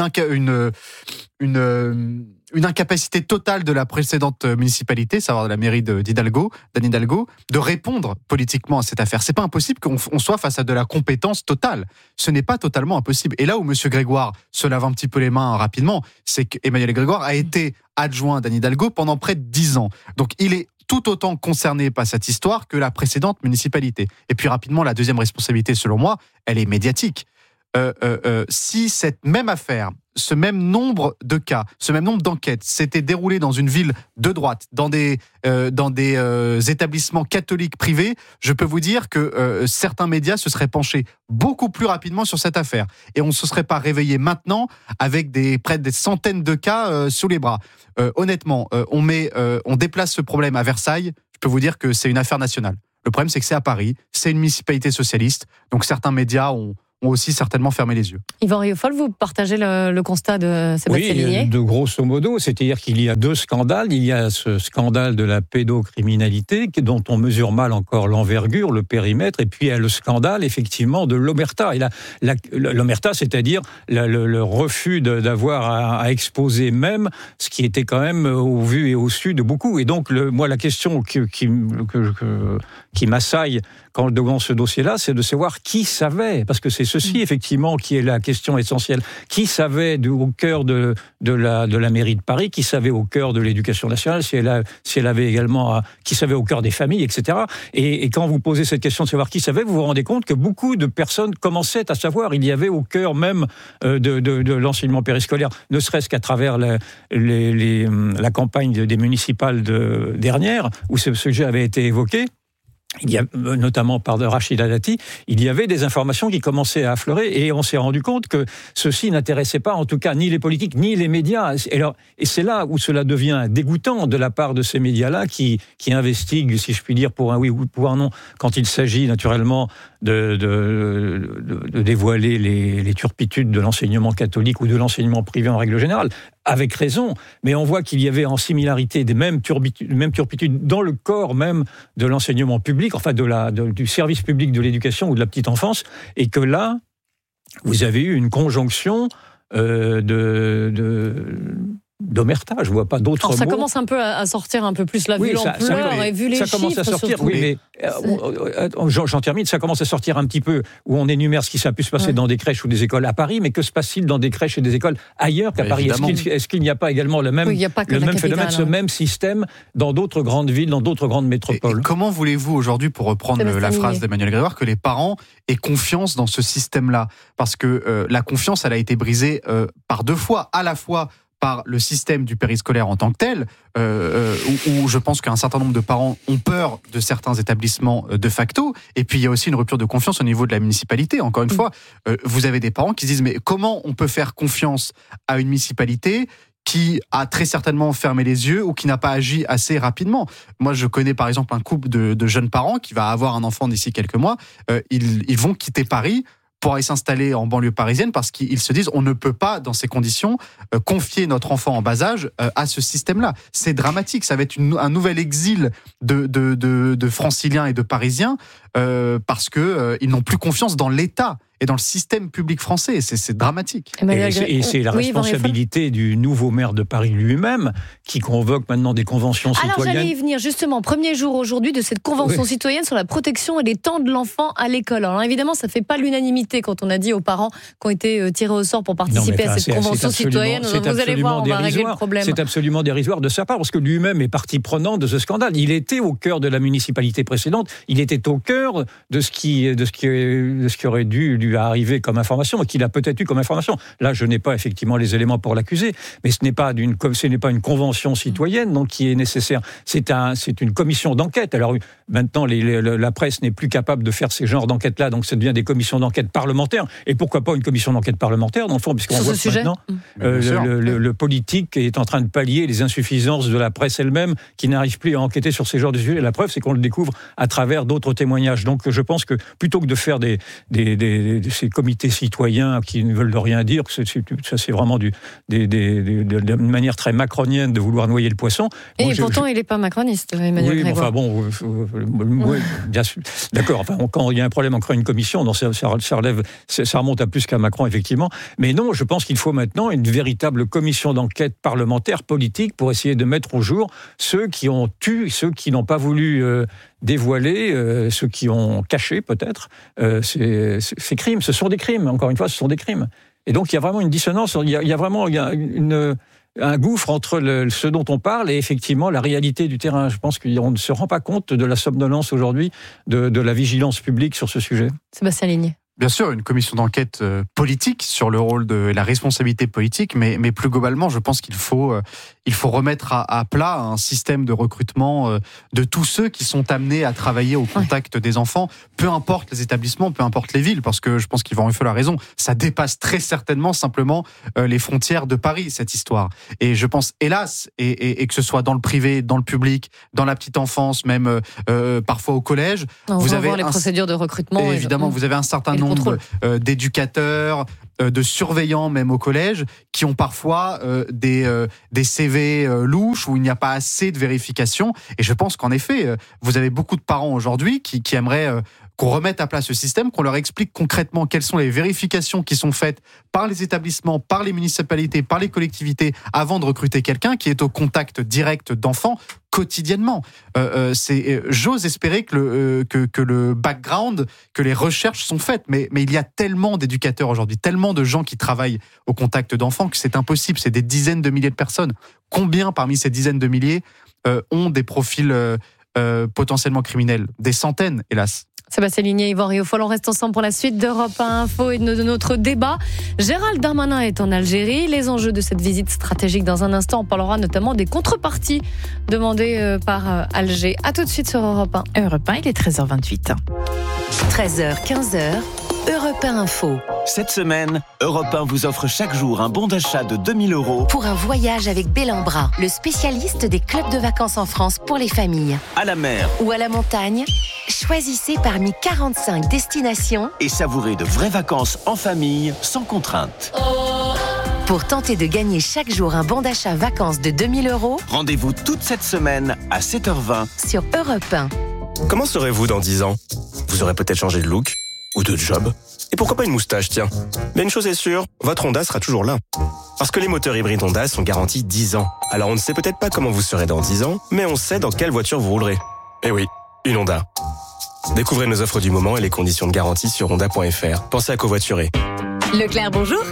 une incapacité totale de la précédente municipalité, savoir de la mairie d'Anne Hidalgo, de répondre politiquement à cette affaire. C'est pas impossible qu'on soit face à de la compétence totale. Ce n'est pas totalement impossible. Et là où M. Grégoire se lave un petit peu les mains rapidement, c'est qu'Emmanuel Grégoire a été adjoint d'Anne Hidalgo pendant près de 10 ans. Donc il est tout autant concerné par cette histoire que la précédente municipalité. Et puis rapidement, la deuxième responsabilité, selon moi, elle est médiatique. si cette même affaire, ce même nombre de cas, ce même nombre d'enquêtes s'était déroulé dans une ville de droite, dans des établissements catholiques privés, je peux vous dire que certains médias se seraient penchés beaucoup plus rapidement sur cette affaire. Et on ne se serait pas réveillé maintenant avec près des centaines de cas sous les bras. Honnêtement, on déplace ce problème à Versailles, je peux vous dire que c'est une affaire nationale. Le problème, c'est que c'est à Paris, c'est une municipalité socialiste, donc certains médias ont aussi certainement fermé les yeux. Yvan Rieufol, vous partagez le constat de Sébastien Ligné ? Oui, de grosso modo, c'est-à-dire qu'il y a 2 scandales. Il y a ce scandale de la pédocriminalité, dont on mesure mal encore l'envergure, le périmètre, et puis il y a le scandale, effectivement, de l'omerta. Et l'omerta, c'est-à-dire le refus d'avoir à exposer même ce qui était quand même au vu et au su de beaucoup. Et donc, moi, la question qui m'assaille devant ce dossier-là, c'est de savoir qui savait, parce que c'est ceci, effectivement, qui est la question essentielle. Qui savait au cœur de la mairie de Paris, qui savait au cœur de l'éducation nationale, si elle avait également, qui savait au cœur des familles, etc. Et quand vous posez cette question de savoir qui savait, vous vous rendez compte que beaucoup de personnes commençaient à savoir. Il y avait au cœur même de l'enseignement périscolaire, ne serait-ce qu'à travers la campagne des municipales dernière, où ce sujet avait été évoqué. Il y a, notamment par Rachida Dati, il y avait des informations qui commençaient à affleurer et on s'est rendu compte que ceci n'intéressait pas, en tout cas, ni les politiques, ni les médias. Et c'est là où cela devient dégoûtant de la part de ces médias-là qui investiguent, si je puis dire, pour un oui ou pour un non, quand il s'agit naturellement de dévoiler les turpitudes de l'enseignement catholique ou de l'enseignement privé en règle générale. Avec raison, mais on voit qu'il y avait en similarité des mêmes turpitudes dans le corps même de l'enseignement public, enfin du service public de l'éducation ou de la petite enfance, et que là, vous avez eu une conjonction d'omerta, je vois pas d'autres mots. Ça commence un peu à sortir un peu plus, vu l'ampleur et vu les chiffres. Ça commence à sortir, surtout. Oui, mais j'en termine, ça commence à sortir un petit peu, où on énumère ce qui s'est pu se passer dans des crèches ou des écoles à Paris, mais que se passe-t-il dans des crèches et des écoles ailleurs qu'à Paris ? Est-ce qu'il n'y a pas également le même phénomène, ce même système dans d'autres grandes villes, dans d'autres grandes métropoles ? Et comment voulez-vous aujourd'hui, pour reprendre la phrase d'Emmanuel Grégoire, que les parents aient confiance dans ce système-là ? Parce que la confiance, elle a été brisée par 2 fois, à la fois par le système du périscolaire en tant que tel, où je pense qu'un certain nombre de parents ont peur de certains établissements de facto, et puis il y a aussi une rupture de confiance au niveau de la municipalité. Encore une fois, vous avez des parents qui se disent, mais comment on peut faire confiance à une municipalité qui a très certainement fermé les yeux ou qui n'a pas agi assez rapidement. Moi, je connais par exemple un couple de jeunes parents qui va avoir un enfant d'ici quelques mois. Ils vont quitter Paris pour aller s'installer en banlieue parisienne parce qu'ils se disent on ne peut pas, dans ces conditions, confier notre enfant en bas âge à ce système-là. C'est dramatique, ça va être un nouvel exil de franciliens et de parisiens parce qu'ils n'ont plus confiance dans l'État et dans le système public français. C'est dramatique. Et c'est la responsabilité du nouveau maire de Paris lui-même qui convoque maintenant des conventions citoyennes. Alors j'allais y venir justement, premier jour aujourd'hui de cette convention citoyenne sur la protection et les temps de l'enfant à l'école. Alors évidemment, ça ne fait pas l'unanimité quand on a dit aux parents qui ont été tirés au sort pour participer à cette convention citoyenne. Vous allez voir, on va régler le problème. C'est absolument dérisoire de sa part parce que lui-même est partie prenante de ce scandale. Il était au cœur de la municipalité précédente, il était au cœur de ce qui aurait dû arriver comme information, et qu'il a peut-être eu comme information. Là, je n'ai pas effectivement les éléments pour l'accuser, mais ce n'est pas une convention citoyenne donc qui est nécessaire. C'est une commission d'enquête. Alors maintenant, la presse n'est plus capable de faire ces genres d'enquêtes-là, donc ça devient des commissions d'enquête parlementaires. Et pourquoi pas une commission d'enquête parlementaire, dans le fond, puisqu'on voit que maintenant, le politique est en train de pallier les insuffisances de la presse elle-même, qui n'arrive plus à enquêter sur ces genres de sujets. La preuve, c'est qu'on le découvre à travers d'autres témoignages. Donc je pense que plutôt que de faire ces comités citoyens qui ne veulent rien dire, ça c'est vraiment d'une manière très macronienne de vouloir noyer le poisson. Et pourtant, il n'est pas macroniste, Emmanuel Grégoire. Bien sûr. D'accord, enfin, quand il y a un problème, on crée une commission, donc ça remonte à plus qu'à Macron, effectivement. Mais non, je pense qu'il faut maintenant une véritable commission d'enquête parlementaire, politique, pour essayer de mettre au jour ceux qui ont tué, ceux qui n'ont pas voulu dévoiler, ceux qui ont caché peut-être ces crimes. Ce sont des crimes, encore une fois, ce sont des crimes. Et donc il y a vraiment une dissonance, il y a vraiment un gouffre entre ce dont on parle et effectivement la réalité du terrain. Je pense qu'on ne se rend pas compte de la somnolence aujourd'hui de la vigilance publique sur ce sujet. Sébastien Ligné. Bien sûr, une commission d'enquête politique sur le rôle de la responsabilité politique, mais plus globalement, je pense qu'il faut remettre à plat un système de recrutement de tous ceux qui sont amenés à travailler au contact des enfants, peu importe les établissements, peu importe les villes, parce que je pense qu'Yvan Rufol a raison, ça dépasse très certainement simplement les frontières de Paris, cette histoire. Et je pense, hélas, et que ce soit dans le privé, dans le public, dans la petite enfance, même parfois au collège, vous avez les procédures de recrutement. Évidemment, vous avez un certain nombre d'éducateurs, de surveillants même au collège, qui ont parfois des CV louches où il n'y a pas assez de vérification. Et je pense qu'en effet, vous avez beaucoup de parents aujourd'hui qui aimeraient qu'on remette à plat ce système, qu'on leur explique concrètement quelles sont les vérifications qui sont faites par les établissements, par les municipalités, par les collectivités, avant de recruter quelqu'un qui est au contact direct d'enfants quotidiennement. J'ose espérer que le background, que les recherches sont faites, mais il y a tellement d'éducateurs aujourd'hui, tellement de gens qui travaillent au contact d'enfants que c'est impossible. C'est des dizaines de milliers de personnes. Combien parmi ces dizaines de milliers ont des profils potentiellement criminels? Des centaines, hélas. Sébastien Ligné, Yvan Rufol, on reste ensemble pour la suite d'Europe 1 Info et de notre débat. Gérald Darmanin est en Algérie. Les enjeux de cette visite stratégique dans un instant. On parlera notamment des contreparties demandées par Alger. A tout de suite sur Europe 1. Europe 1, il est 13h28. 13h, 15h, Europe 1 Info. Cette semaine, Europe 1 vous offre chaque jour un bon d'achat de 2 000 € pour un voyage avec Bellambra, le spécialiste des clubs de vacances en France pour les familles. À la mer ou à la montagne, choisissez parmi 45 destinations et savourez de vraies vacances en famille, sans contrainte. Pour tenter de gagner chaque jour un bon d'achat vacances de 2 000 €, rendez-vous toute cette semaine à 7h20 sur Europe 1. Comment serez-vous dans 10 ans ? Vous aurez peut-être changé de look ou de job. Et pourquoi pas une moustache, tiens. Mais une chose est sûre, votre Honda sera toujours là. Parce que les moteurs hybrides Honda sont garantis 10 ans. Alors on ne sait peut-être pas comment vous serez dans 10 ans, mais on sait dans quelle voiture vous roulerez. Eh oui, une Honda. Découvrez nos offres du moment et les conditions de garantie sur honda.fr. Pensez à covoiturer. Leclerc, bonjour.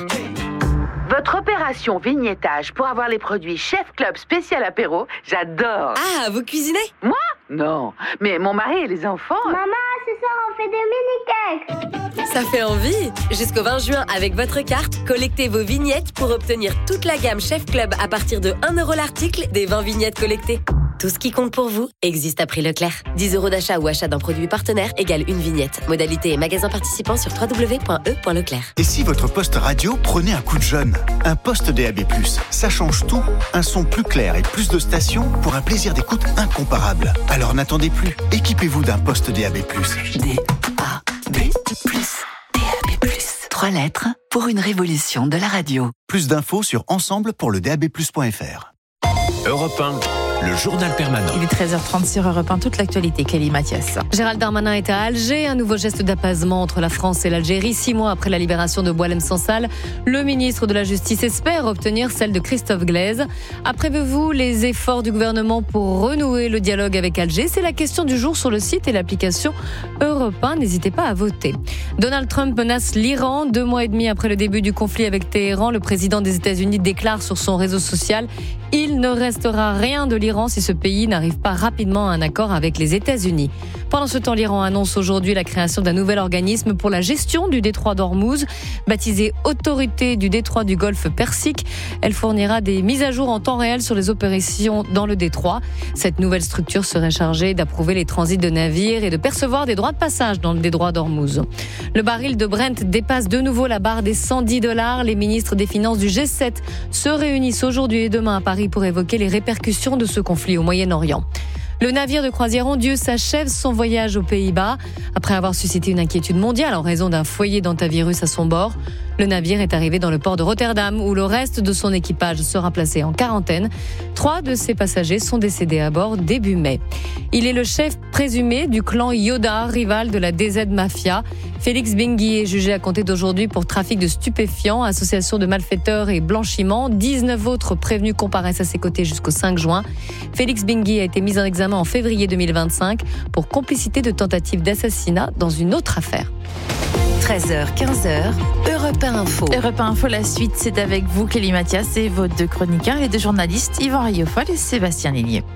Votre opération vignettage pour avoir les produits Chef Club spécial apéro, j'adore. Ah, vous cuisinez ? Moi ? Non, mais mon mari et les enfants... Maman, ce soir on fait des mini-cakes. Ça fait envie. Jusqu'au 20 juin, avec votre carte, collectez vos vignettes pour obtenir toute la gamme Chef Club à partir de 1 € l'article des 20 vignettes collectées. Tout ce qui compte pour vous existe à prix Leclerc. 10 € d'achat ou achat d'un produit partenaire égale une vignette. Modalité et magasin participant sur www.e.leclerc. Et si votre poste radio prenait un coup de jeune ? Un poste DAB+, ça change tout. Un son plus clair et plus de stations pour un plaisir d'écoute incomparable. Alors n'attendez plus. Équipez-vous d'un poste DAB+. DAB+. 3 lettres pour une révolution de la radio. Plus d'infos sur ensemble pour le DAB+.fr. Europe 1, le journal permanent. Il est 13h30 sur Europe 1, toute l'actualité. Kelly Mathias. Gérald Darmanin est à Alger. Un nouveau geste d'apaisement entre la France et l'Algérie. 6 mois après la libération de Boualem Sansal, le ministre de la Justice espère obtenir celle de Christophe Glaise. Appréciez-vous les efforts du gouvernement pour renouer le dialogue avec Alger ? C'est la question du jour sur le site et l'application Europe 1. N'hésitez pas à voter. Donald Trump menace l'Iran. 2 mois et demi après le début du conflit avec Téhéran, le président des États-Unis déclare sur son réseau social: il ne restera rien de l'Iran si ce pays n'arrive pas rapidement à un accord avec les États-Unis. Pendant ce temps, l'Iran annonce aujourd'hui la création d'un nouvel organisme pour la gestion du détroit d'Ormuz, baptisé Autorité du détroit du Golfe Persique. Elle fournira des mises à jour en temps réel sur les opérations dans le détroit. Cette nouvelle structure serait chargée d'approuver les transits de navires et de percevoir des droits de passage dans le détroit d'Ormuz. Le baril de Brent dépasse de nouveau la barre des $110. Les ministres des Finances du G7 se réunissent aujourd'hui et demain à Paris pour évoquer les répercussions de ce conflit au Moyen-Orient. Le navire de croisière Ondieux s'achève son voyage aux Pays-Bas. Après avoir suscité une inquiétude mondiale en raison d'un foyer d'hantavirus à son bord, le navire est arrivé dans le port de Rotterdam où le reste de son équipage sera placé en quarantaine. 3 de ses passagers sont décédés à bord début mai. Il est le chef présumé du clan Yoda, rival de la DZ Mafia. Félix Bingui est jugé à compter d'aujourd'hui pour trafic de stupéfiants, association de malfaiteurs et blanchiment. 19 autres prévenus comparaissent à ses côtés jusqu'au 5 juin. Félix Bingui a été mis en examen en février 2025 pour complicité de tentative d'assassinat dans une autre affaire. 13h, 15h, Europe 1 Info. Europe 1 Info, la suite, c'est avec vous, Kelly Mathias, et vos 2 chroniqueurs, les 2 journalistes, Yvan Rufol et Sébastien Ligné.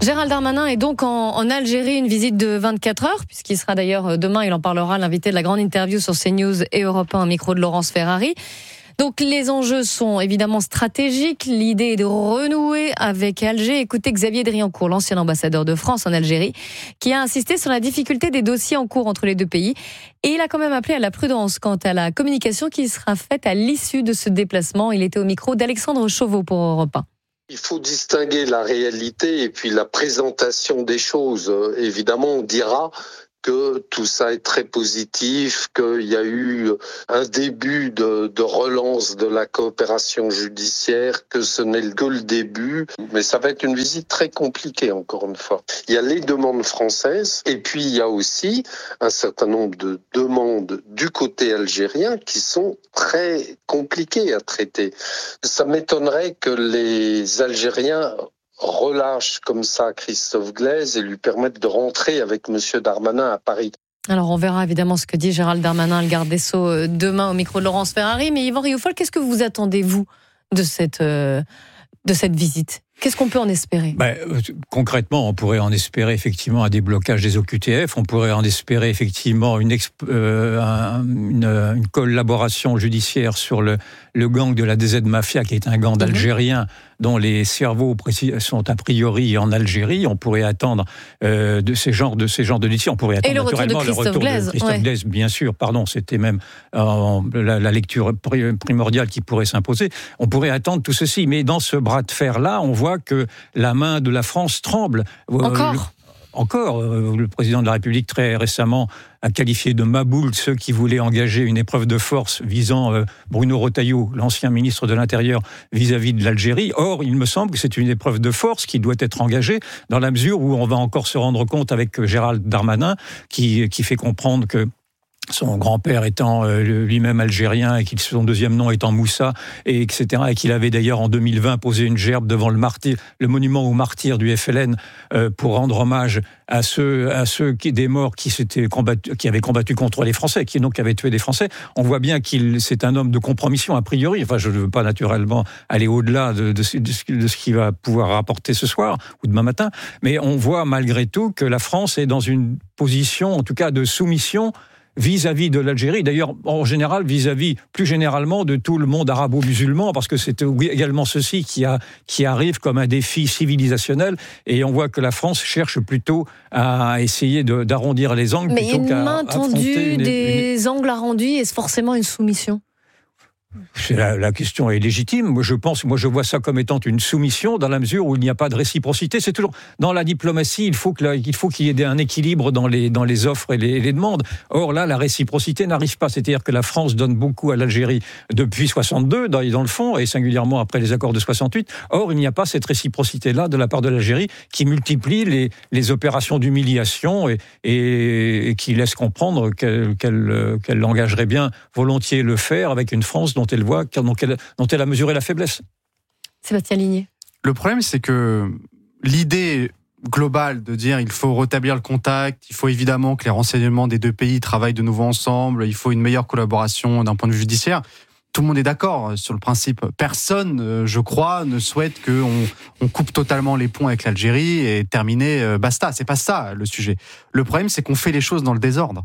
Gérald Darmanin est donc en Algérie, une visite de 24 heures, puisqu'il sera d'ailleurs demain, il en parlera, l'invité de la grande interview sur CNews et Europe 1 au micro de Laurence Ferrari. Donc les enjeux sont évidemment stratégiques. L'idée est de renouer avec Alger. Écoutez Xavier Driancourt, l'ancien ambassadeur de France en Algérie, qui a insisté sur la difficulté des dossiers en cours entre les deux pays. Et il a quand même appelé à la prudence quant à la communication qui sera faite à l'issue de ce déplacement. Il était au micro d'Alexandre Chauveau pour Europe 1. Il faut distinguer la réalité et puis la présentation des choses. Évidemment, on dira que tout ça est très positif, qu'il y a eu un début de relance de la coopération judiciaire, que ce n'est que le début. Mais ça va être une visite très compliquée, encore une fois. Il y a les demandes françaises et puis il y a aussi un certain nombre de demandes du côté algérien qui sont très compliquées à traiter. Ça m'étonnerait que les Algériens relâche comme ça Christophe Glaise et lui permettre de rentrer avec M. Darmanin à Paris. Alors on verra évidemment ce que dit Gérald Darmanin, le garde des Sceaux, demain au micro de Laurence Ferrari. Mais Yvan Rioufol, qu'est-ce que vous attendez, vous, de cette visite ? Qu'est-ce qu'on peut en espérer ? Concrètement, on pourrait en espérer effectivement un déblocage des OQTF, on pourrait en espérer effectivement une collaboration judiciaire sur le gang de la DZ Mafia, qui est un gang d'Algériens dont les cerveaux sont a priori en Algérie. On pourrait attendre de ces genres de dossiers. On pourrait attendre naturellement le retour de Christophe Glaise, bien sûr. Pardon, c'était même la lecture primordiale qui pourrait s'imposer. On pourrait attendre tout ceci, mais dans ce bras de fer-là, on voit que la main de la France tremble. Encore, le président de la République très récemment a qualifié de maboule ceux qui voulaient engager une épreuve de force visant Bruno Retailleau, l'ancien ministre de l'Intérieur, vis-à-vis de l'Algérie. Or, il me semble que c'est une épreuve de force qui doit être engagée dans la mesure où on va encore se rendre compte avec Gérald Darmanin qui fait comprendre que son grand-père étant lui-même algérien et son deuxième nom étant Moussa, et etc. Et qu'il avait d'ailleurs en 2020 posé une gerbe devant le monument aux martyrs du FLN pour rendre hommage à ceux des morts qui avaient combattu contre les Français, qui avaient tué des Français. On voit bien c'est un homme de compromission a priori. Enfin, je ne veux pas naturellement aller au-delà de ce qu'il va pouvoir rapporter ce soir ou demain matin, mais on voit malgré tout que la France est dans une position, en tout cas, de soumission vis-à-vis de l'Algérie, d'ailleurs en général vis-à-vis plus généralement de tout le monde arabo-musulman, parce que c'est également ceci qui arrive comme un défi civilisationnel, et on voit que la France cherche plutôt à essayer d'arrondir les angles. Mais une main tendue, des angles arrondis, est-ce forcément une soumission ? La question est légitime. Moi, je vois ça comme étant une soumission dans la mesure où il n'y a pas de réciprocité. C'est toujours dans la diplomatie, il faut qu'il y ait un équilibre dans les offres et les demandes. Or là, la réciprocité n'arrive pas. C'est-à-dire que la France donne beaucoup à l'Algérie depuis 62 dans le fond, et singulièrement après les accords de 68. Or, il n'y a pas cette réciprocité-là de la part de l'Algérie qui multiplie les opérations d'humiliation et qui laisse comprendre qu'elle engagerait bien volontiers le faire avec une France dont elle a mesuré la faiblesse. Sébastien Ligné. Le problème, c'est que l'idée globale de dire il faut rétablir le contact, il faut évidemment que les renseignements des deux pays travaillent de nouveau ensemble, il faut une meilleure collaboration d'un point de vue judiciaire. Tout le monde est d'accord sur le principe. Personne, je crois, ne souhaite qu'on coupe totalement les ponts avec l'Algérie et terminer, basta. C'est pas ça le sujet. Le problème, c'est qu'on fait les choses dans le désordre.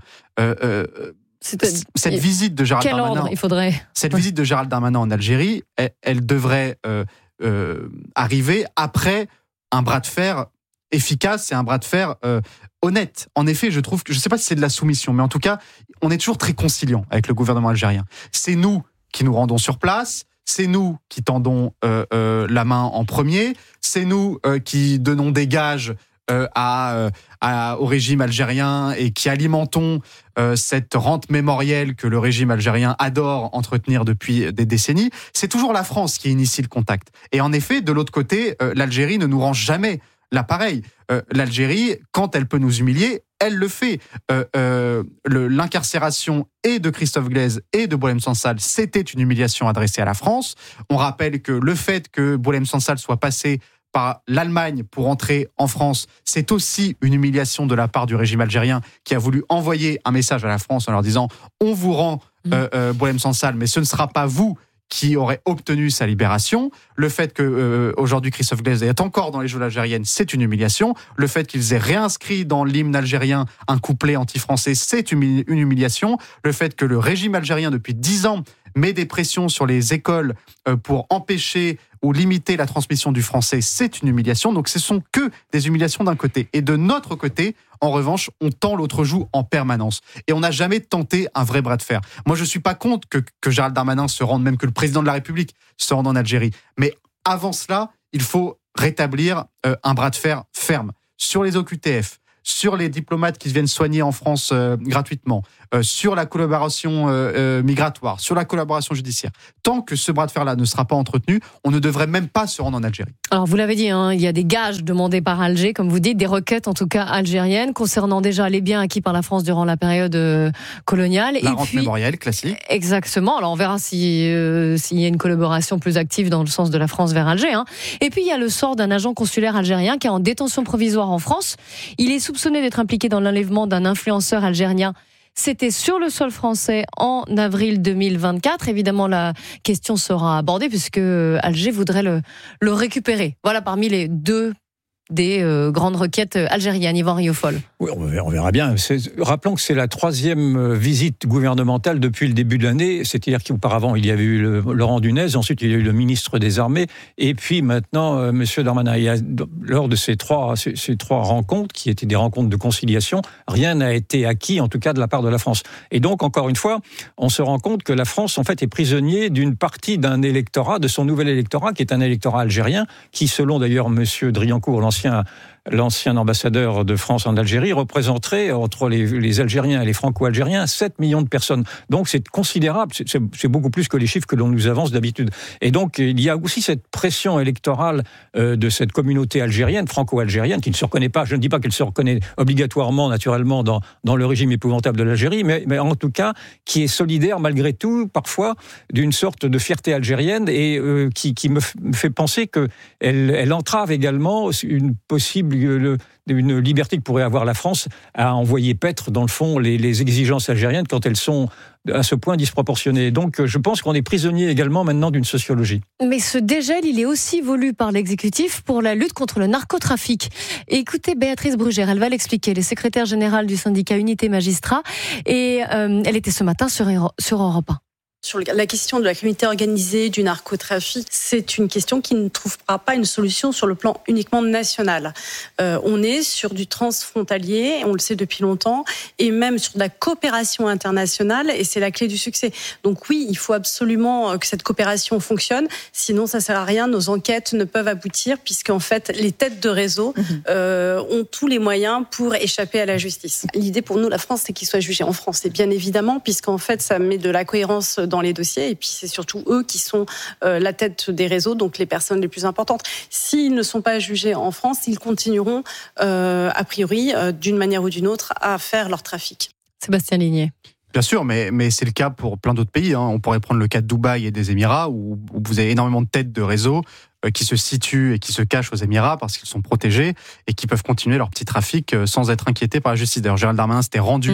Cette visite de Gérald Darmanin, visite de Gérald Darmanin en Algérie, elle devrait arriver après un bras de fer efficace et un bras de fer honnête. En effet, je trouve que, je ne sais pas si c'est de la soumission, mais en tout cas, on est toujours très conciliant avec le gouvernement algérien. C'est nous qui nous rendons sur place, c'est nous qui tendons la main en premier, c'est nous qui donnons des gages au régime algérien et qui alimentons cette rente mémorielle que le régime algérien adore entretenir depuis des décennies. C'est toujours la France qui initie le contact. Et en effet, de l'autre côté, l'Algérie ne nous rend jamais l'appareil. L'Algérie, quand elle peut nous humilier, elle le fait. L'incarcération et de Christophe Glaise et de Boualem Sansal, c'était une humiliation adressée à la France. On rappelle que le fait que Boualem Sansal soit passé par l'Allemagne pour entrer en France, c'est aussi une humiliation de la part du régime algérien qui a voulu envoyer un message à la France en leur disant « On vous rend Boualem Sansal, mais ce ne sera pas vous qui aurait obtenu sa libération. Le fait que aujourd'hui Christophe Glaise est encore dans les geôles algériennes, c'est une humiliation. Le fait qu'ils aient réinscrit dans l'hymne algérien un couplet anti-français, c'est une humiliation. Le fait que le régime algérien, depuis 10 ans, met des pressions sur les écoles pour empêcher ou limiter la transmission du français, c'est une humiliation. Donc ce sont que des humiliations d'un côté. Et de notre côté, en revanche, on tend l'autre joue en permanence. Et on n'a jamais tenté un vrai bras de fer. Moi, je ne suis pas contre que Gérald Darmanin se rende, même que le président de la République se rende en Algérie. Mais avant cela, il faut rétablir un bras de fer ferme sur les OQTF, sur les diplomates qui viennent soigner en France gratuitement, sur la collaboration migratoire, sur la collaboration judiciaire. Tant que ce bras de fer-là ne sera pas entretenu, on ne devrait même pas se rendre en Algérie. Alors vous l'avez dit, il y a des gages demandés par Alger, comme vous dites, des requêtes en tout cas algériennes, concernant déjà les biens acquis par la France durant la période coloniale. La rente mémorielle, classique. Exactement, alors on verra s'il y a une collaboration plus active dans le sens de la France vers Alger. Et puis il y a le sort d'un agent consulaire algérien qui est en détention provisoire en France. Il est soupçonné d'être impliqué dans l'enlèvement d'un influenceur algérien. C'était sur le sol français en avril 2024. Évidemment, la question sera abordée puisque Alger voudrait le récupérer. Voilà, parmi les deux des grandes requêtes algériennes. Yvan Rioufol. Oui, on verra bien. Rappelons que c'est la 3e visite gouvernementale depuis le début de l'année. C'est-à-dire qu'auparavant, il y avait eu Laurent Dunez, ensuite il y a eu le ministre des Armées, et puis maintenant, M. Darmanin. Lors de ces trois rencontres, qui étaient des rencontres de conciliation, rien n'a été acquis, en tout cas de la part de la France. Et donc, encore une fois, on se rend compte que la France, en fait, est prisonnier d'une partie d'un électorat, de son nouvel électorat, qui est un électorat algérien, qui, selon d'ailleurs M. Driancourt, l'ancien ambassadeur de France en Algérie, représenterait entre les Algériens et les Franco-Algériens 7 millions de personnes. Donc c'est considérable, c'est beaucoup plus que les chiffres que l'on nous avance d'habitude. Et donc il y a aussi cette pression électorale de cette communauté algérienne, franco-algérienne, qui ne se reconnaît pas, je ne dis pas qu'elle se reconnaît obligatoirement, naturellement, dans le régime épouvantable de l'Algérie, mais en tout cas qui est solidaire malgré tout, parfois, d'une sorte de fierté algérienne et qui me fait penser qu'elle entrave également une liberté que pourrait avoir la France à envoyer paître, dans le fond, les exigences algériennes quand elles sont à ce point disproportionnées. Donc je pense qu'on est prisonnier également maintenant d'une sociologie. Mais ce dégel, il est aussi voulu par l'exécutif pour la lutte contre le narcotrafic. Et écoutez Béatrice Brugère, elle va l'expliquer, elle est secrétaire générale du syndicat Unité Magistrats, et elle était ce matin sur Europe 1. Sur la question de la criminalité organisée, du narcotrafic, c'est une question qui ne trouvera pas une solution sur le plan uniquement national. On est sur du transfrontalier, on le sait depuis longtemps, et même sur de la coopération internationale, et c'est la clé du succès. Donc oui, il faut absolument que cette coopération fonctionne, sinon ça sert à rien, nos enquêtes ne peuvent aboutir, puisqu'en fait, les têtes de réseau ont tous les moyens pour échapper à la justice. L'idée pour nous, la France, c'est qu'ils soient jugés en France, et bien évidemment, puisqu'en fait, ça met de la cohérence dans les dossiers, et puis c'est surtout eux qui sont la tête des réseaux, donc les personnes les plus importantes. S'ils ne sont pas jugés en France, ils continueront a priori, d'une manière ou d'une autre, à faire leur trafic. Sébastien Ligné. Bien sûr, mais c'est le cas pour plein d'autres pays. On pourrait prendre le cas de Dubaï et des Émirats, où vous avez énormément de têtes de réseaux qui se situent et qui se cachent aux Émirats parce qu'ils sont protégés et qui peuvent continuer leur petit trafic sans être inquiétés par la justice. D'ailleurs, Gérald Darmanin s'était rendu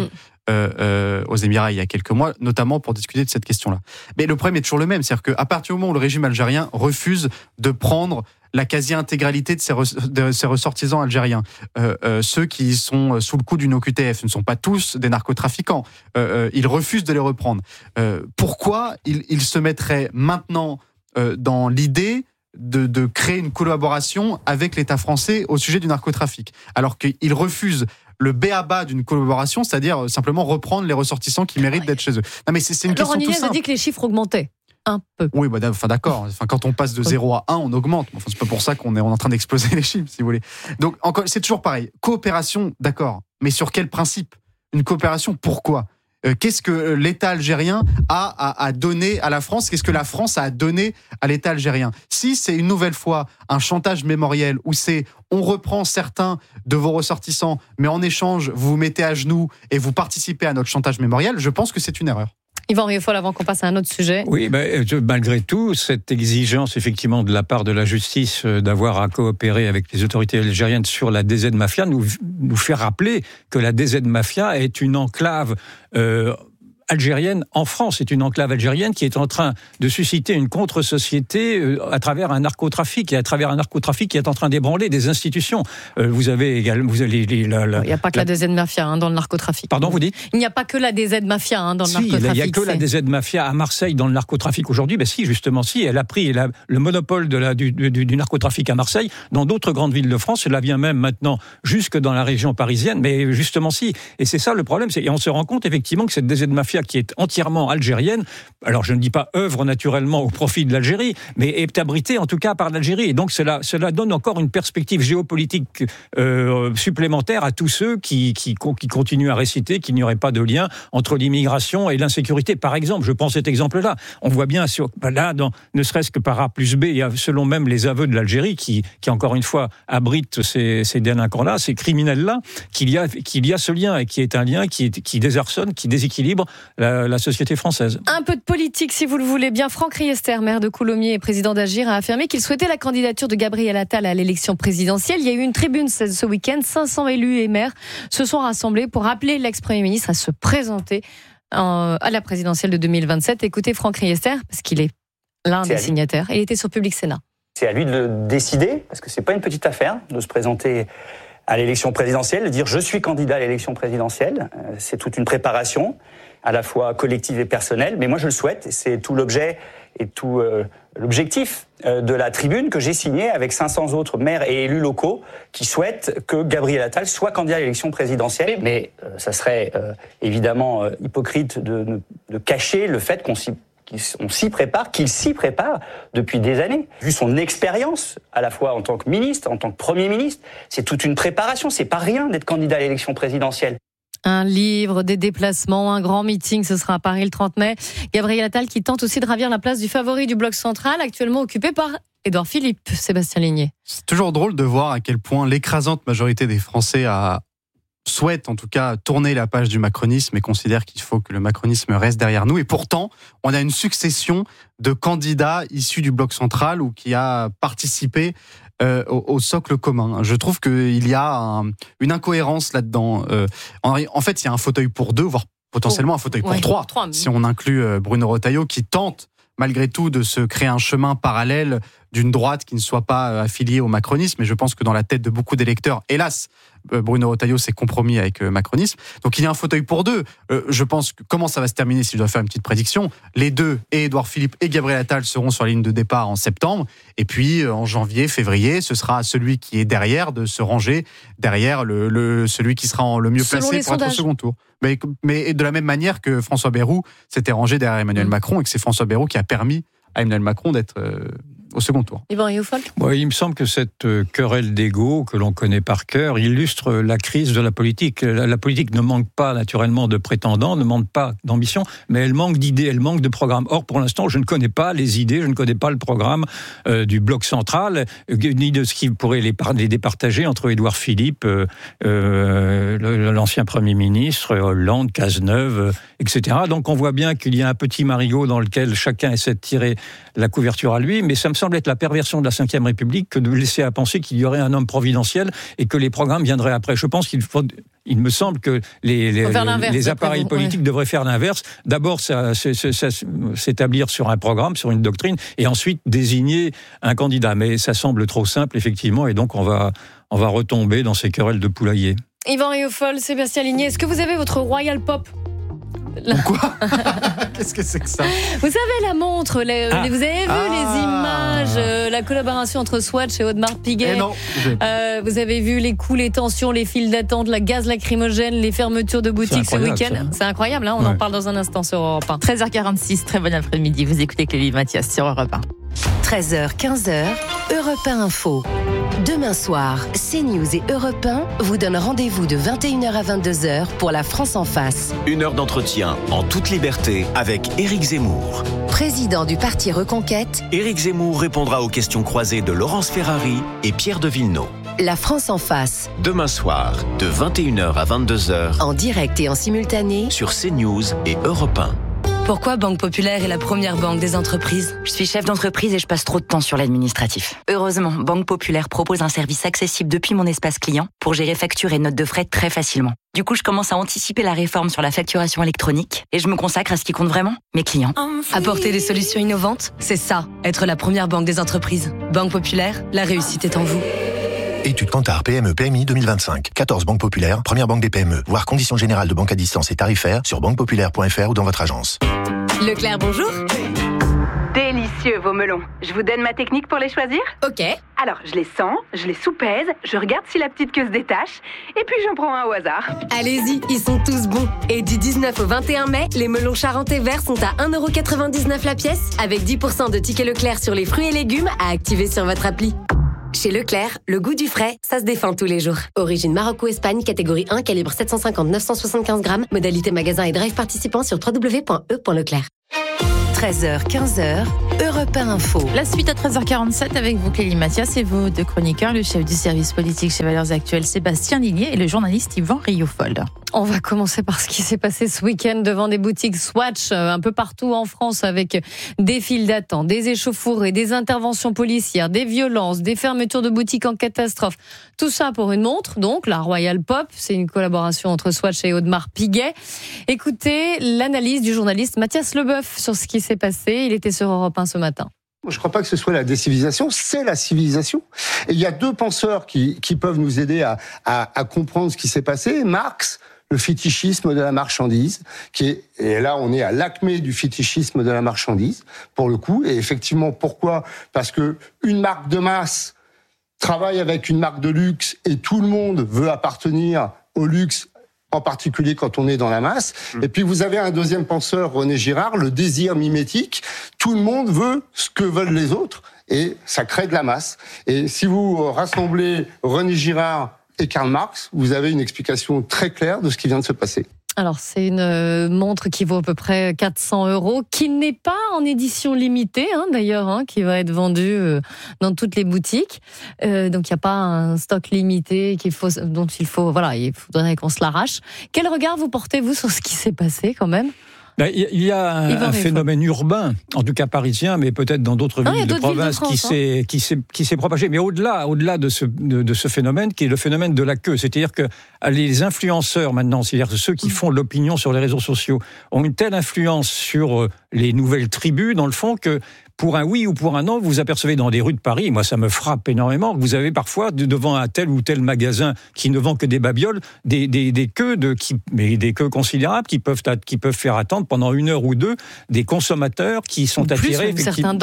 aux Émirats il y a quelques mois, notamment pour discuter de cette question-là. Mais le problème est toujours le même, c'est-à-dire qu'à partir du moment où le régime algérien refuse de prendre la quasi-intégralité de ses ressortissants algériens, ceux qui sont sous le coup d'une OQTF ne sont pas tous des narcotrafiquants. Ils refusent de les reprendre. Pourquoi ils se mettraient maintenant dans l'idée de créer une collaboration avec l'État français au sujet du narcotrafic, alors qu'ils refusent le b.a.-ba d'une collaboration, c'est-à-dire simplement reprendre les ressortissants qui méritent d'être chez eux. Non, mais c'est une question tout simple. Laurent Nunez a dit que les chiffres augmentaient un peu. Oui, d'accord. Quand on passe de 0 à 1, on augmente. C'est pas pour ça qu'on est en train d'exploser les chiffres, si vous voulez. Donc, c'est toujours pareil. Coopération, d'accord. Mais sur quel principe ? Une coopération, pourquoi ? Qu'est-ce que l'État algérien a donné à la France ? Qu'est-ce que la France a donné à l'État algérien ? Si c'est une nouvelle fois un chantage mémoriel où c'est on reprend certains de vos ressortissants, mais en échange, vous vous mettez à genoux et vous participez à notre chantage mémoriel, je pense que c'est une erreur. Yvan Rioufol, avant qu'on passe à un autre sujet. Oui, malgré tout, cette exigence, effectivement, de la part de la justice d'avoir à coopérer avec les autorités algériennes sur la DZ Mafia nous fait rappeler que la DZ Mafia est une enclave algérienne en France. C'est une enclave algérienne qui est en train de susciter une contre-société à travers un narcotrafic qui est en train d'ébranler des institutions. Vous avez également, il n'y a pas que la DZ Mafia dans le narcotrafic. Pardon, vous dites ? Il n'y a pas que la DZ Mafia dans le narcotrafic. Il n'y a que la DZ Mafia à Marseille dans le narcotrafic aujourd'hui. Ben si, justement, elle a pris le monopole du narcotrafic à Marseille. Dans d'autres grandes villes de France, cela vient même maintenant jusque dans la région parisienne. Mais justement, si. Et c'est ça le problème. Et on se rend compte effectivement que cette DZ Mafia qui est entièrement algérienne, alors je ne dis pas œuvre naturellement au profit de l'Algérie, mais est abritée en tout cas par l'Algérie. Et donc cela donne encore une perspective géopolitique supplémentaire à tous ceux qui continuent à réciter qu'il n'y aurait pas de lien entre l'immigration et l'insécurité. Par exemple, je prends cet exemple-là. On voit bien, ne serait-ce que par A plus B, selon même les aveux de l'Algérie, qui encore une fois abrite ces délinquants-là, ces criminels-là, qu'il y a ce lien, et qui est un lien qui désarçonne, qui déséquilibre la société française. Un peu de politique, si vous le voulez bien. Franck Riester, maire de Coulommiers et président d'Agir, a affirmé qu'il souhaitait la candidature de Gabriel Attal à l'élection présidentielle. Il y a eu une tribune ce week-end. 500 élus et maires se sont rassemblés pour appeler l'ex-premier ministre à se présenter à la présidentielle de 2027. Écoutez Franck Riester, parce qu'il est l'un des signataires. Il était sur Public Sénat. C'est à lui de le décider, parce que c'est pas une petite affaire de se présenter à l'élection présidentielle, de dire je suis candidat à l'élection présidentielle. C'est toute une préparation, à la fois collective et personnelle, mais moi je le souhaite, et c'est tout l'objet et tout l'objectif de la tribune que j'ai signée avec 500 autres maires et élus locaux qui souhaitent que Gabriel Attal soit candidat à l'élection présidentielle. Mais ça serait évidemment hypocrite de cacher le fait qu'il s'y prépare depuis des années. Vu son expérience, à la fois en tant que ministre, en tant que Premier ministre, c'est toute une préparation, c'est pas rien d'être candidat à l'élection présidentielle. Un livre, des déplacements, un grand meeting, ce sera à Paris le 30 mai. Gabriel Attal qui tente aussi de ravir la place du favori du bloc central, actuellement occupé par Édouard Philippe. Sébastien Ligné. C'est toujours drôle de voir à quel point l'écrasante majorité des Français souhaite en tout cas tourner la page du macronisme et considère qu'il faut que le macronisme reste derrière nous. Et pourtant, on a une succession de candidats issus du bloc central ou qui a participé au socle commun. Je trouve qu'il y a une incohérence là-dedans. En fait, il y a un fauteuil pour deux, voire potentiellement un fauteuil pour trois, si on inclut Bruno Retailleau, qui tente malgré tout de se créer un chemin parallèle d'une droite qui ne soit pas affiliée au macronisme. Et je pense que dans la tête de beaucoup d'électeurs, hélas, Bruno Retailleau s'est compromis avec macronisme. Donc il y a un fauteuil pour deux. Je pense que comment ça va se terminer, si je dois faire une petite prédiction, les deux, et Édouard Philippe et Gabriel Attal, seront sur la ligne de départ en septembre. Et puis en janvier, février, ce sera celui qui est derrière de se ranger derrière celui qui sera le mieux placé pour être au second tour. Mais de la même manière que François Bayrou s'était rangé derrière Emmanuel Macron et que c'est François Bayrou qui a permis à Emmanuel Macron d'être au second tour. Yvan Rioufol ? Il me semble que cette querelle d'ego que l'on connaît par cœur illustre la crise de la politique. La politique ne manque pas naturellement de prétendants, ne manque pas d'ambition, mais elle manque d'idées, elle manque de programme. Or, pour l'instant, je ne connais pas les idées, je ne connais pas le programme du bloc central, ni de ce qui pourrait les départager entre Édouard Philippe, l'ancien Premier ministre, Hollande, Cazeneuve, etc. Donc on voit bien qu'il y a un petit marigot dans lequel chacun essaie de tirer la couverture à lui, mais ça me semble être la perversion de la Ve République que de laisser à penser qu'il y aurait un homme provincial et que les programmes viendraient après. Je pense il me semble que les appareils politiques devraient faire l'inverse. D'abord, s'établir sur un programme, sur une doctrine, et ensuite désigner un candidat. Mais ça semble trop simple, effectivement, et donc on va retomber dans ces querelles de poulailler. Yvan Rioufol, Sébastien Ligné, est-ce que vous avez votre Royal Pop ? Quoi ? Qu'est-ce que c'est que ça ? Vous savez, la montre, vous avez vu les images, la collaboration entre Swatch et Audemars Piguet. Vous avez vu les coups, les tensions, les files d'attente, la gaz lacrymogène, les fermetures de boutiques ce week-end. C'est incroyable, hein, on en parle dans un instant sur Europe 1. 13h46, très bon après-midi, vous écoutez Clélie Mathias sur Europe 1. 13h, 15h, Europe 1 Info. Demain soir, CNews et Europe 1 vous donnent rendez-vous de 21h à 22h pour La France en face. Une heure d'entretien en toute liberté avec Éric Zemmour. Président du parti Reconquête, Éric Zemmour répondra aux questions croisées de Laurence Ferrari et Pierre de Villeneuve. La France en face. Demain soir, de 21h à 22h. En direct et en simultané. Sur CNews et Europe 1. Pourquoi Banque Populaire est la première banque des entreprises? Je suis chef d'entreprise et je passe trop de temps sur l'administratif. Heureusement, Banque Populaire propose un service accessible depuis mon espace client pour gérer factures et notes de frais très facilement. Du coup, je commence à anticiper la réforme sur la facturation électronique et je me consacre à ce qui compte vraiment, mes clients. Apporter des solutions innovantes, c'est ça, être la première banque des entreprises. Banque Populaire, la réussite est en vous. Étude Kantar PME PMI 2025. 14 banques populaires, première banque des PME. Voir conditions générales de banque à distance et tarifaires sur banquepopulaire.fr ou dans votre agence. Leclerc, bonjour. Délicieux vos melons. Je vous donne ma technique pour les choisir? Ok. Alors, je les sens, je les soupèse, je regarde si la petite queue se détache, et puis j'en prends un au hasard. Allez-y, ils sont tous bons. Et du 19 au 21 mai, les melons charentais verts sont à 1,99€ la pièce, avec 10% de tickets Leclerc sur les fruits et légumes à activer sur votre appli. Chez Leclerc, le goût du frais, ça se défend tous les jours. Origine Maroc ou Espagne, catégorie 1, calibre 750-975 grammes. Modalité magasin et drive participant sur www.e.leclerc. 13h, 15h, Europe 1 Info. La suite à 13h47 avec vous, Clélie Mathias, et vos deux chroniqueurs, le chef du service politique chez Valeurs Actuelles, Sébastien Ligné, et le journaliste Yvan Riofold. On va commencer par ce qui s'est passé ce week-end devant des boutiques Swatch un peu partout en France, avec des files d'attente, des échauffourées, des interventions policières, des violences, des fermetures de boutiques en catastrophe. Tout ça pour une montre, donc la Royal Pop. C'est une collaboration entre Swatch et Audemars Piguet. Écoutez l'analyse du journaliste Mathias Leboeuf sur ce qui s'est passé. Il était sur Europe 1 ce matin. Je ne crois pas que ce soit la décivilisation, c'est la civilisation. Et il y a deux penseurs qui peuvent nous aider à comprendre ce qui s'est passé. Marx, le fétichisme de la marchandise, et là on est à l'acmé du fétichisme de la marchandise, pour le coup. Et effectivement, pourquoi ? Parce que une marque de masse travaille avec une marque de luxe et tout le monde veut appartenir au luxe, en particulier quand on est dans la masse. Et puis vous avez un deuxième penseur, René Girard, le désir mimétique. Tout le monde veut ce que veulent les autres et ça crée de la masse. Et si vous rassemblez René Girard et Karl Marx, vous avez une explication très claire de ce qui vient de se passer. Alors, c'est une montre qui vaut à peu près 400 €, qui n'est pas en édition limitée, d'ailleurs, qui va être vendue dans toutes les boutiques. Donc, il n'y a pas un stock limité dont il faudrait qu'on se l'arrache. Quel regard vous portez-vous sur ce qui s'est passé, quand même ? Il y a un phénomène urbain, en tout cas parisien, mais peut-être dans d'autres villes de province, qui s'est propagé. Mais au-delà de ce phénomène, qui est le phénomène de la queue. C'est-à-dire que les influenceurs maintenant, c'est-à-dire ceux qui font l'opinion sur les réseaux sociaux, ont une telle influence sur les nouvelles tribus, dans le fond, que pour un oui ou pour un non, vous apercevez dans des rues de Paris, moi ça me frappe énormément, vous avez parfois devant un tel ou tel magasin qui ne vend que des babioles, des queues des queues considérables qui peuvent faire attendre pendant 1 heure ou 2 des consommateurs qui sont attirés,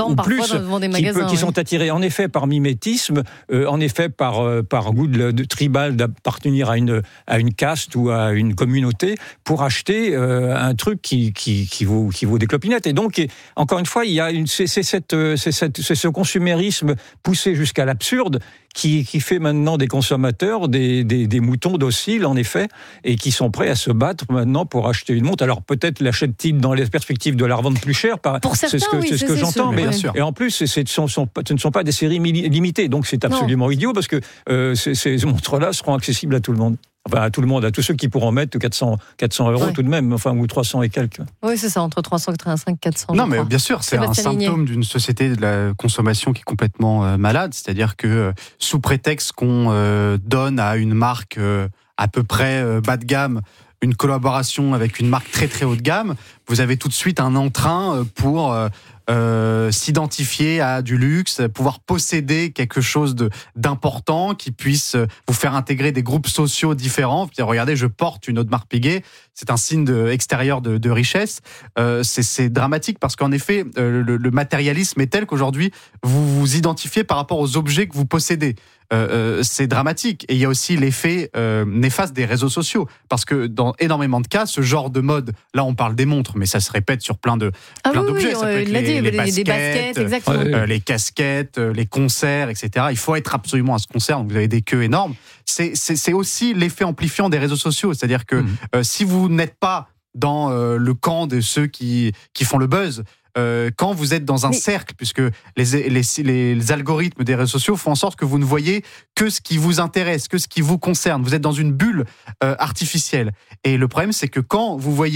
qui sont attirés en effet par mimétisme, en effet par goût de tribal d'appartenir à une caste ou à une communauté pour acheter un truc qui vaut des clopinettes. Et donc encore une fois, il y a c'est ce consumérisme poussé jusqu'à l'absurde qui fait maintenant des consommateurs des moutons dociles, en effet, et qui sont prêts à se battre maintenant pour acheter une montre. Alors peut-être l'achètent-ils dans les perspectives de la revendre plus cher, c'est ce que j'entends, mais et en plus ce ne sont pas des séries limitées, donc c'est absolument idiot parce que ces montres-là seront accessibles à tout le monde. Enfin, à tout le monde, à tous ceux qui pourront mettre 400 € tout de même, ou 300 et quelques. Oui, c'est ça, entre 385 et 400. Non, mais bien sûr, c'est un symptôme d'une société de la consommation qui est complètement malade. C'est-à-dire que sous prétexte qu'on donne à une marque à peu près bas de gamme une collaboration avec une marque très très haut de gamme, vous avez tout de suite un entrain pour s'identifier à du luxe, pouvoir posséder quelque chose d'important qui puisse vous faire intégrer des groupes sociaux différents. Puis, regardez, je porte une Audemars Piguet, c'est un signe extérieur de richesse. C'est dramatique parce qu'en effet, le matérialisme est tel qu'aujourd'hui, vous vous identifiez par rapport aux objets que vous possédez. C'est dramatique. Et il y a aussi l'effet néfaste des réseaux sociaux. Parce que dans énormément de cas, ce genre de mode, là on parle des montres, mais ça se répète sur plein d'objets. Ça peut être les baskets, les casquettes, les concerts, etc. Il faut être absolument à ce concert, donc vous avez des queues énormes. C'est aussi l'effet amplifiant des réseaux sociaux. C'est-à-dire que si vous n'êtes pas dans le camp de ceux qui font le buzz, quand vous êtes dans un cercle, puisque les algorithmes des réseaux sociaux font en sorte que vous ne voyez que ce qui vous intéresse, que ce qui vous concerne. Vous êtes dans une bulle artificielle. Et le problème, c'est que quand vous voyez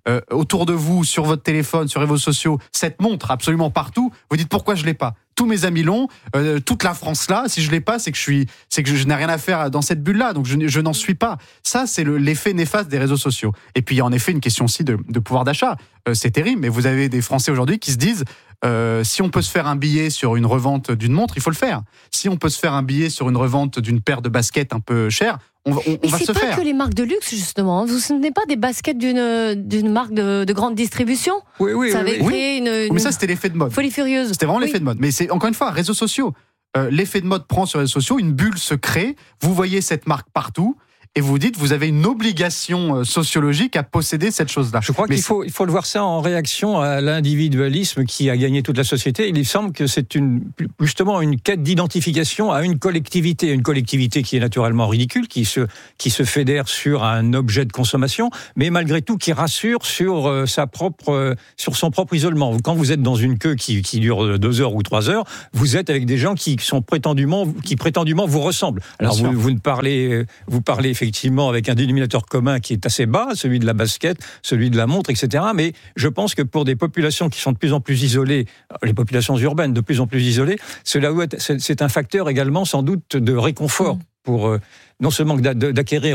autour de vous, sur votre téléphone, sur les réseaux sociaux, cette montre absolument partout, vous dites pourquoi je l'ai pas ? Tous mes amis l'ont, toute la France là. Si je l'ai pas, c'est que je n'ai rien à faire dans cette bulle-là. Donc je n'en suis pas. Ça, c'est l'effet néfaste des réseaux sociaux. Et puis il y a en effet une question aussi de pouvoir d'achat. C'est terrible, mais vous avez des Français aujourd'hui qui se disent si on peut se faire un billet sur une revente d'une montre, il faut le faire. Si on peut se faire un billet sur une revente d'une paire de baskets un peu chère, on va se faire. C'est pas que les marques de luxe, justement. Vous ne pas des baskets d'une marque de grande distribution. Oui. Ça avait créé une mais ça, c'était l'effet de mode. Folie furieuse. C'était vraiment l'effet de mode. Mais c'est encore une fois, réseaux sociaux. L'effet de mode prend sur les réseaux sociaux, une bulle se crée, vous voyez cette marque partout, et vous dites, vous avez une obligation sociologique à posséder cette chose-là. Je crois qu'il faut le voir ça en réaction à l'individualisme qui a gagné toute la société. Il semble que c'est justement une quête d'identification à une collectivité qui est naturellement ridicule, qui se fédère sur un objet de consommation, mais malgré tout qui rassure sur sur son propre isolement. Quand vous êtes dans une queue qui dure 2 heures ou 3 heures, vous êtes avec des gens qui prétendument vous ressemblent. Alors vous parlez effectivement avec un dénominateur commun qui est assez bas, celui de la basket, celui de la montre, etc. Mais je pense que pour des populations qui sont de plus en plus isolées, les populations urbaines de plus en plus isolées, c'est un facteur également sans doute de réconfort pour non seulement d'acquérir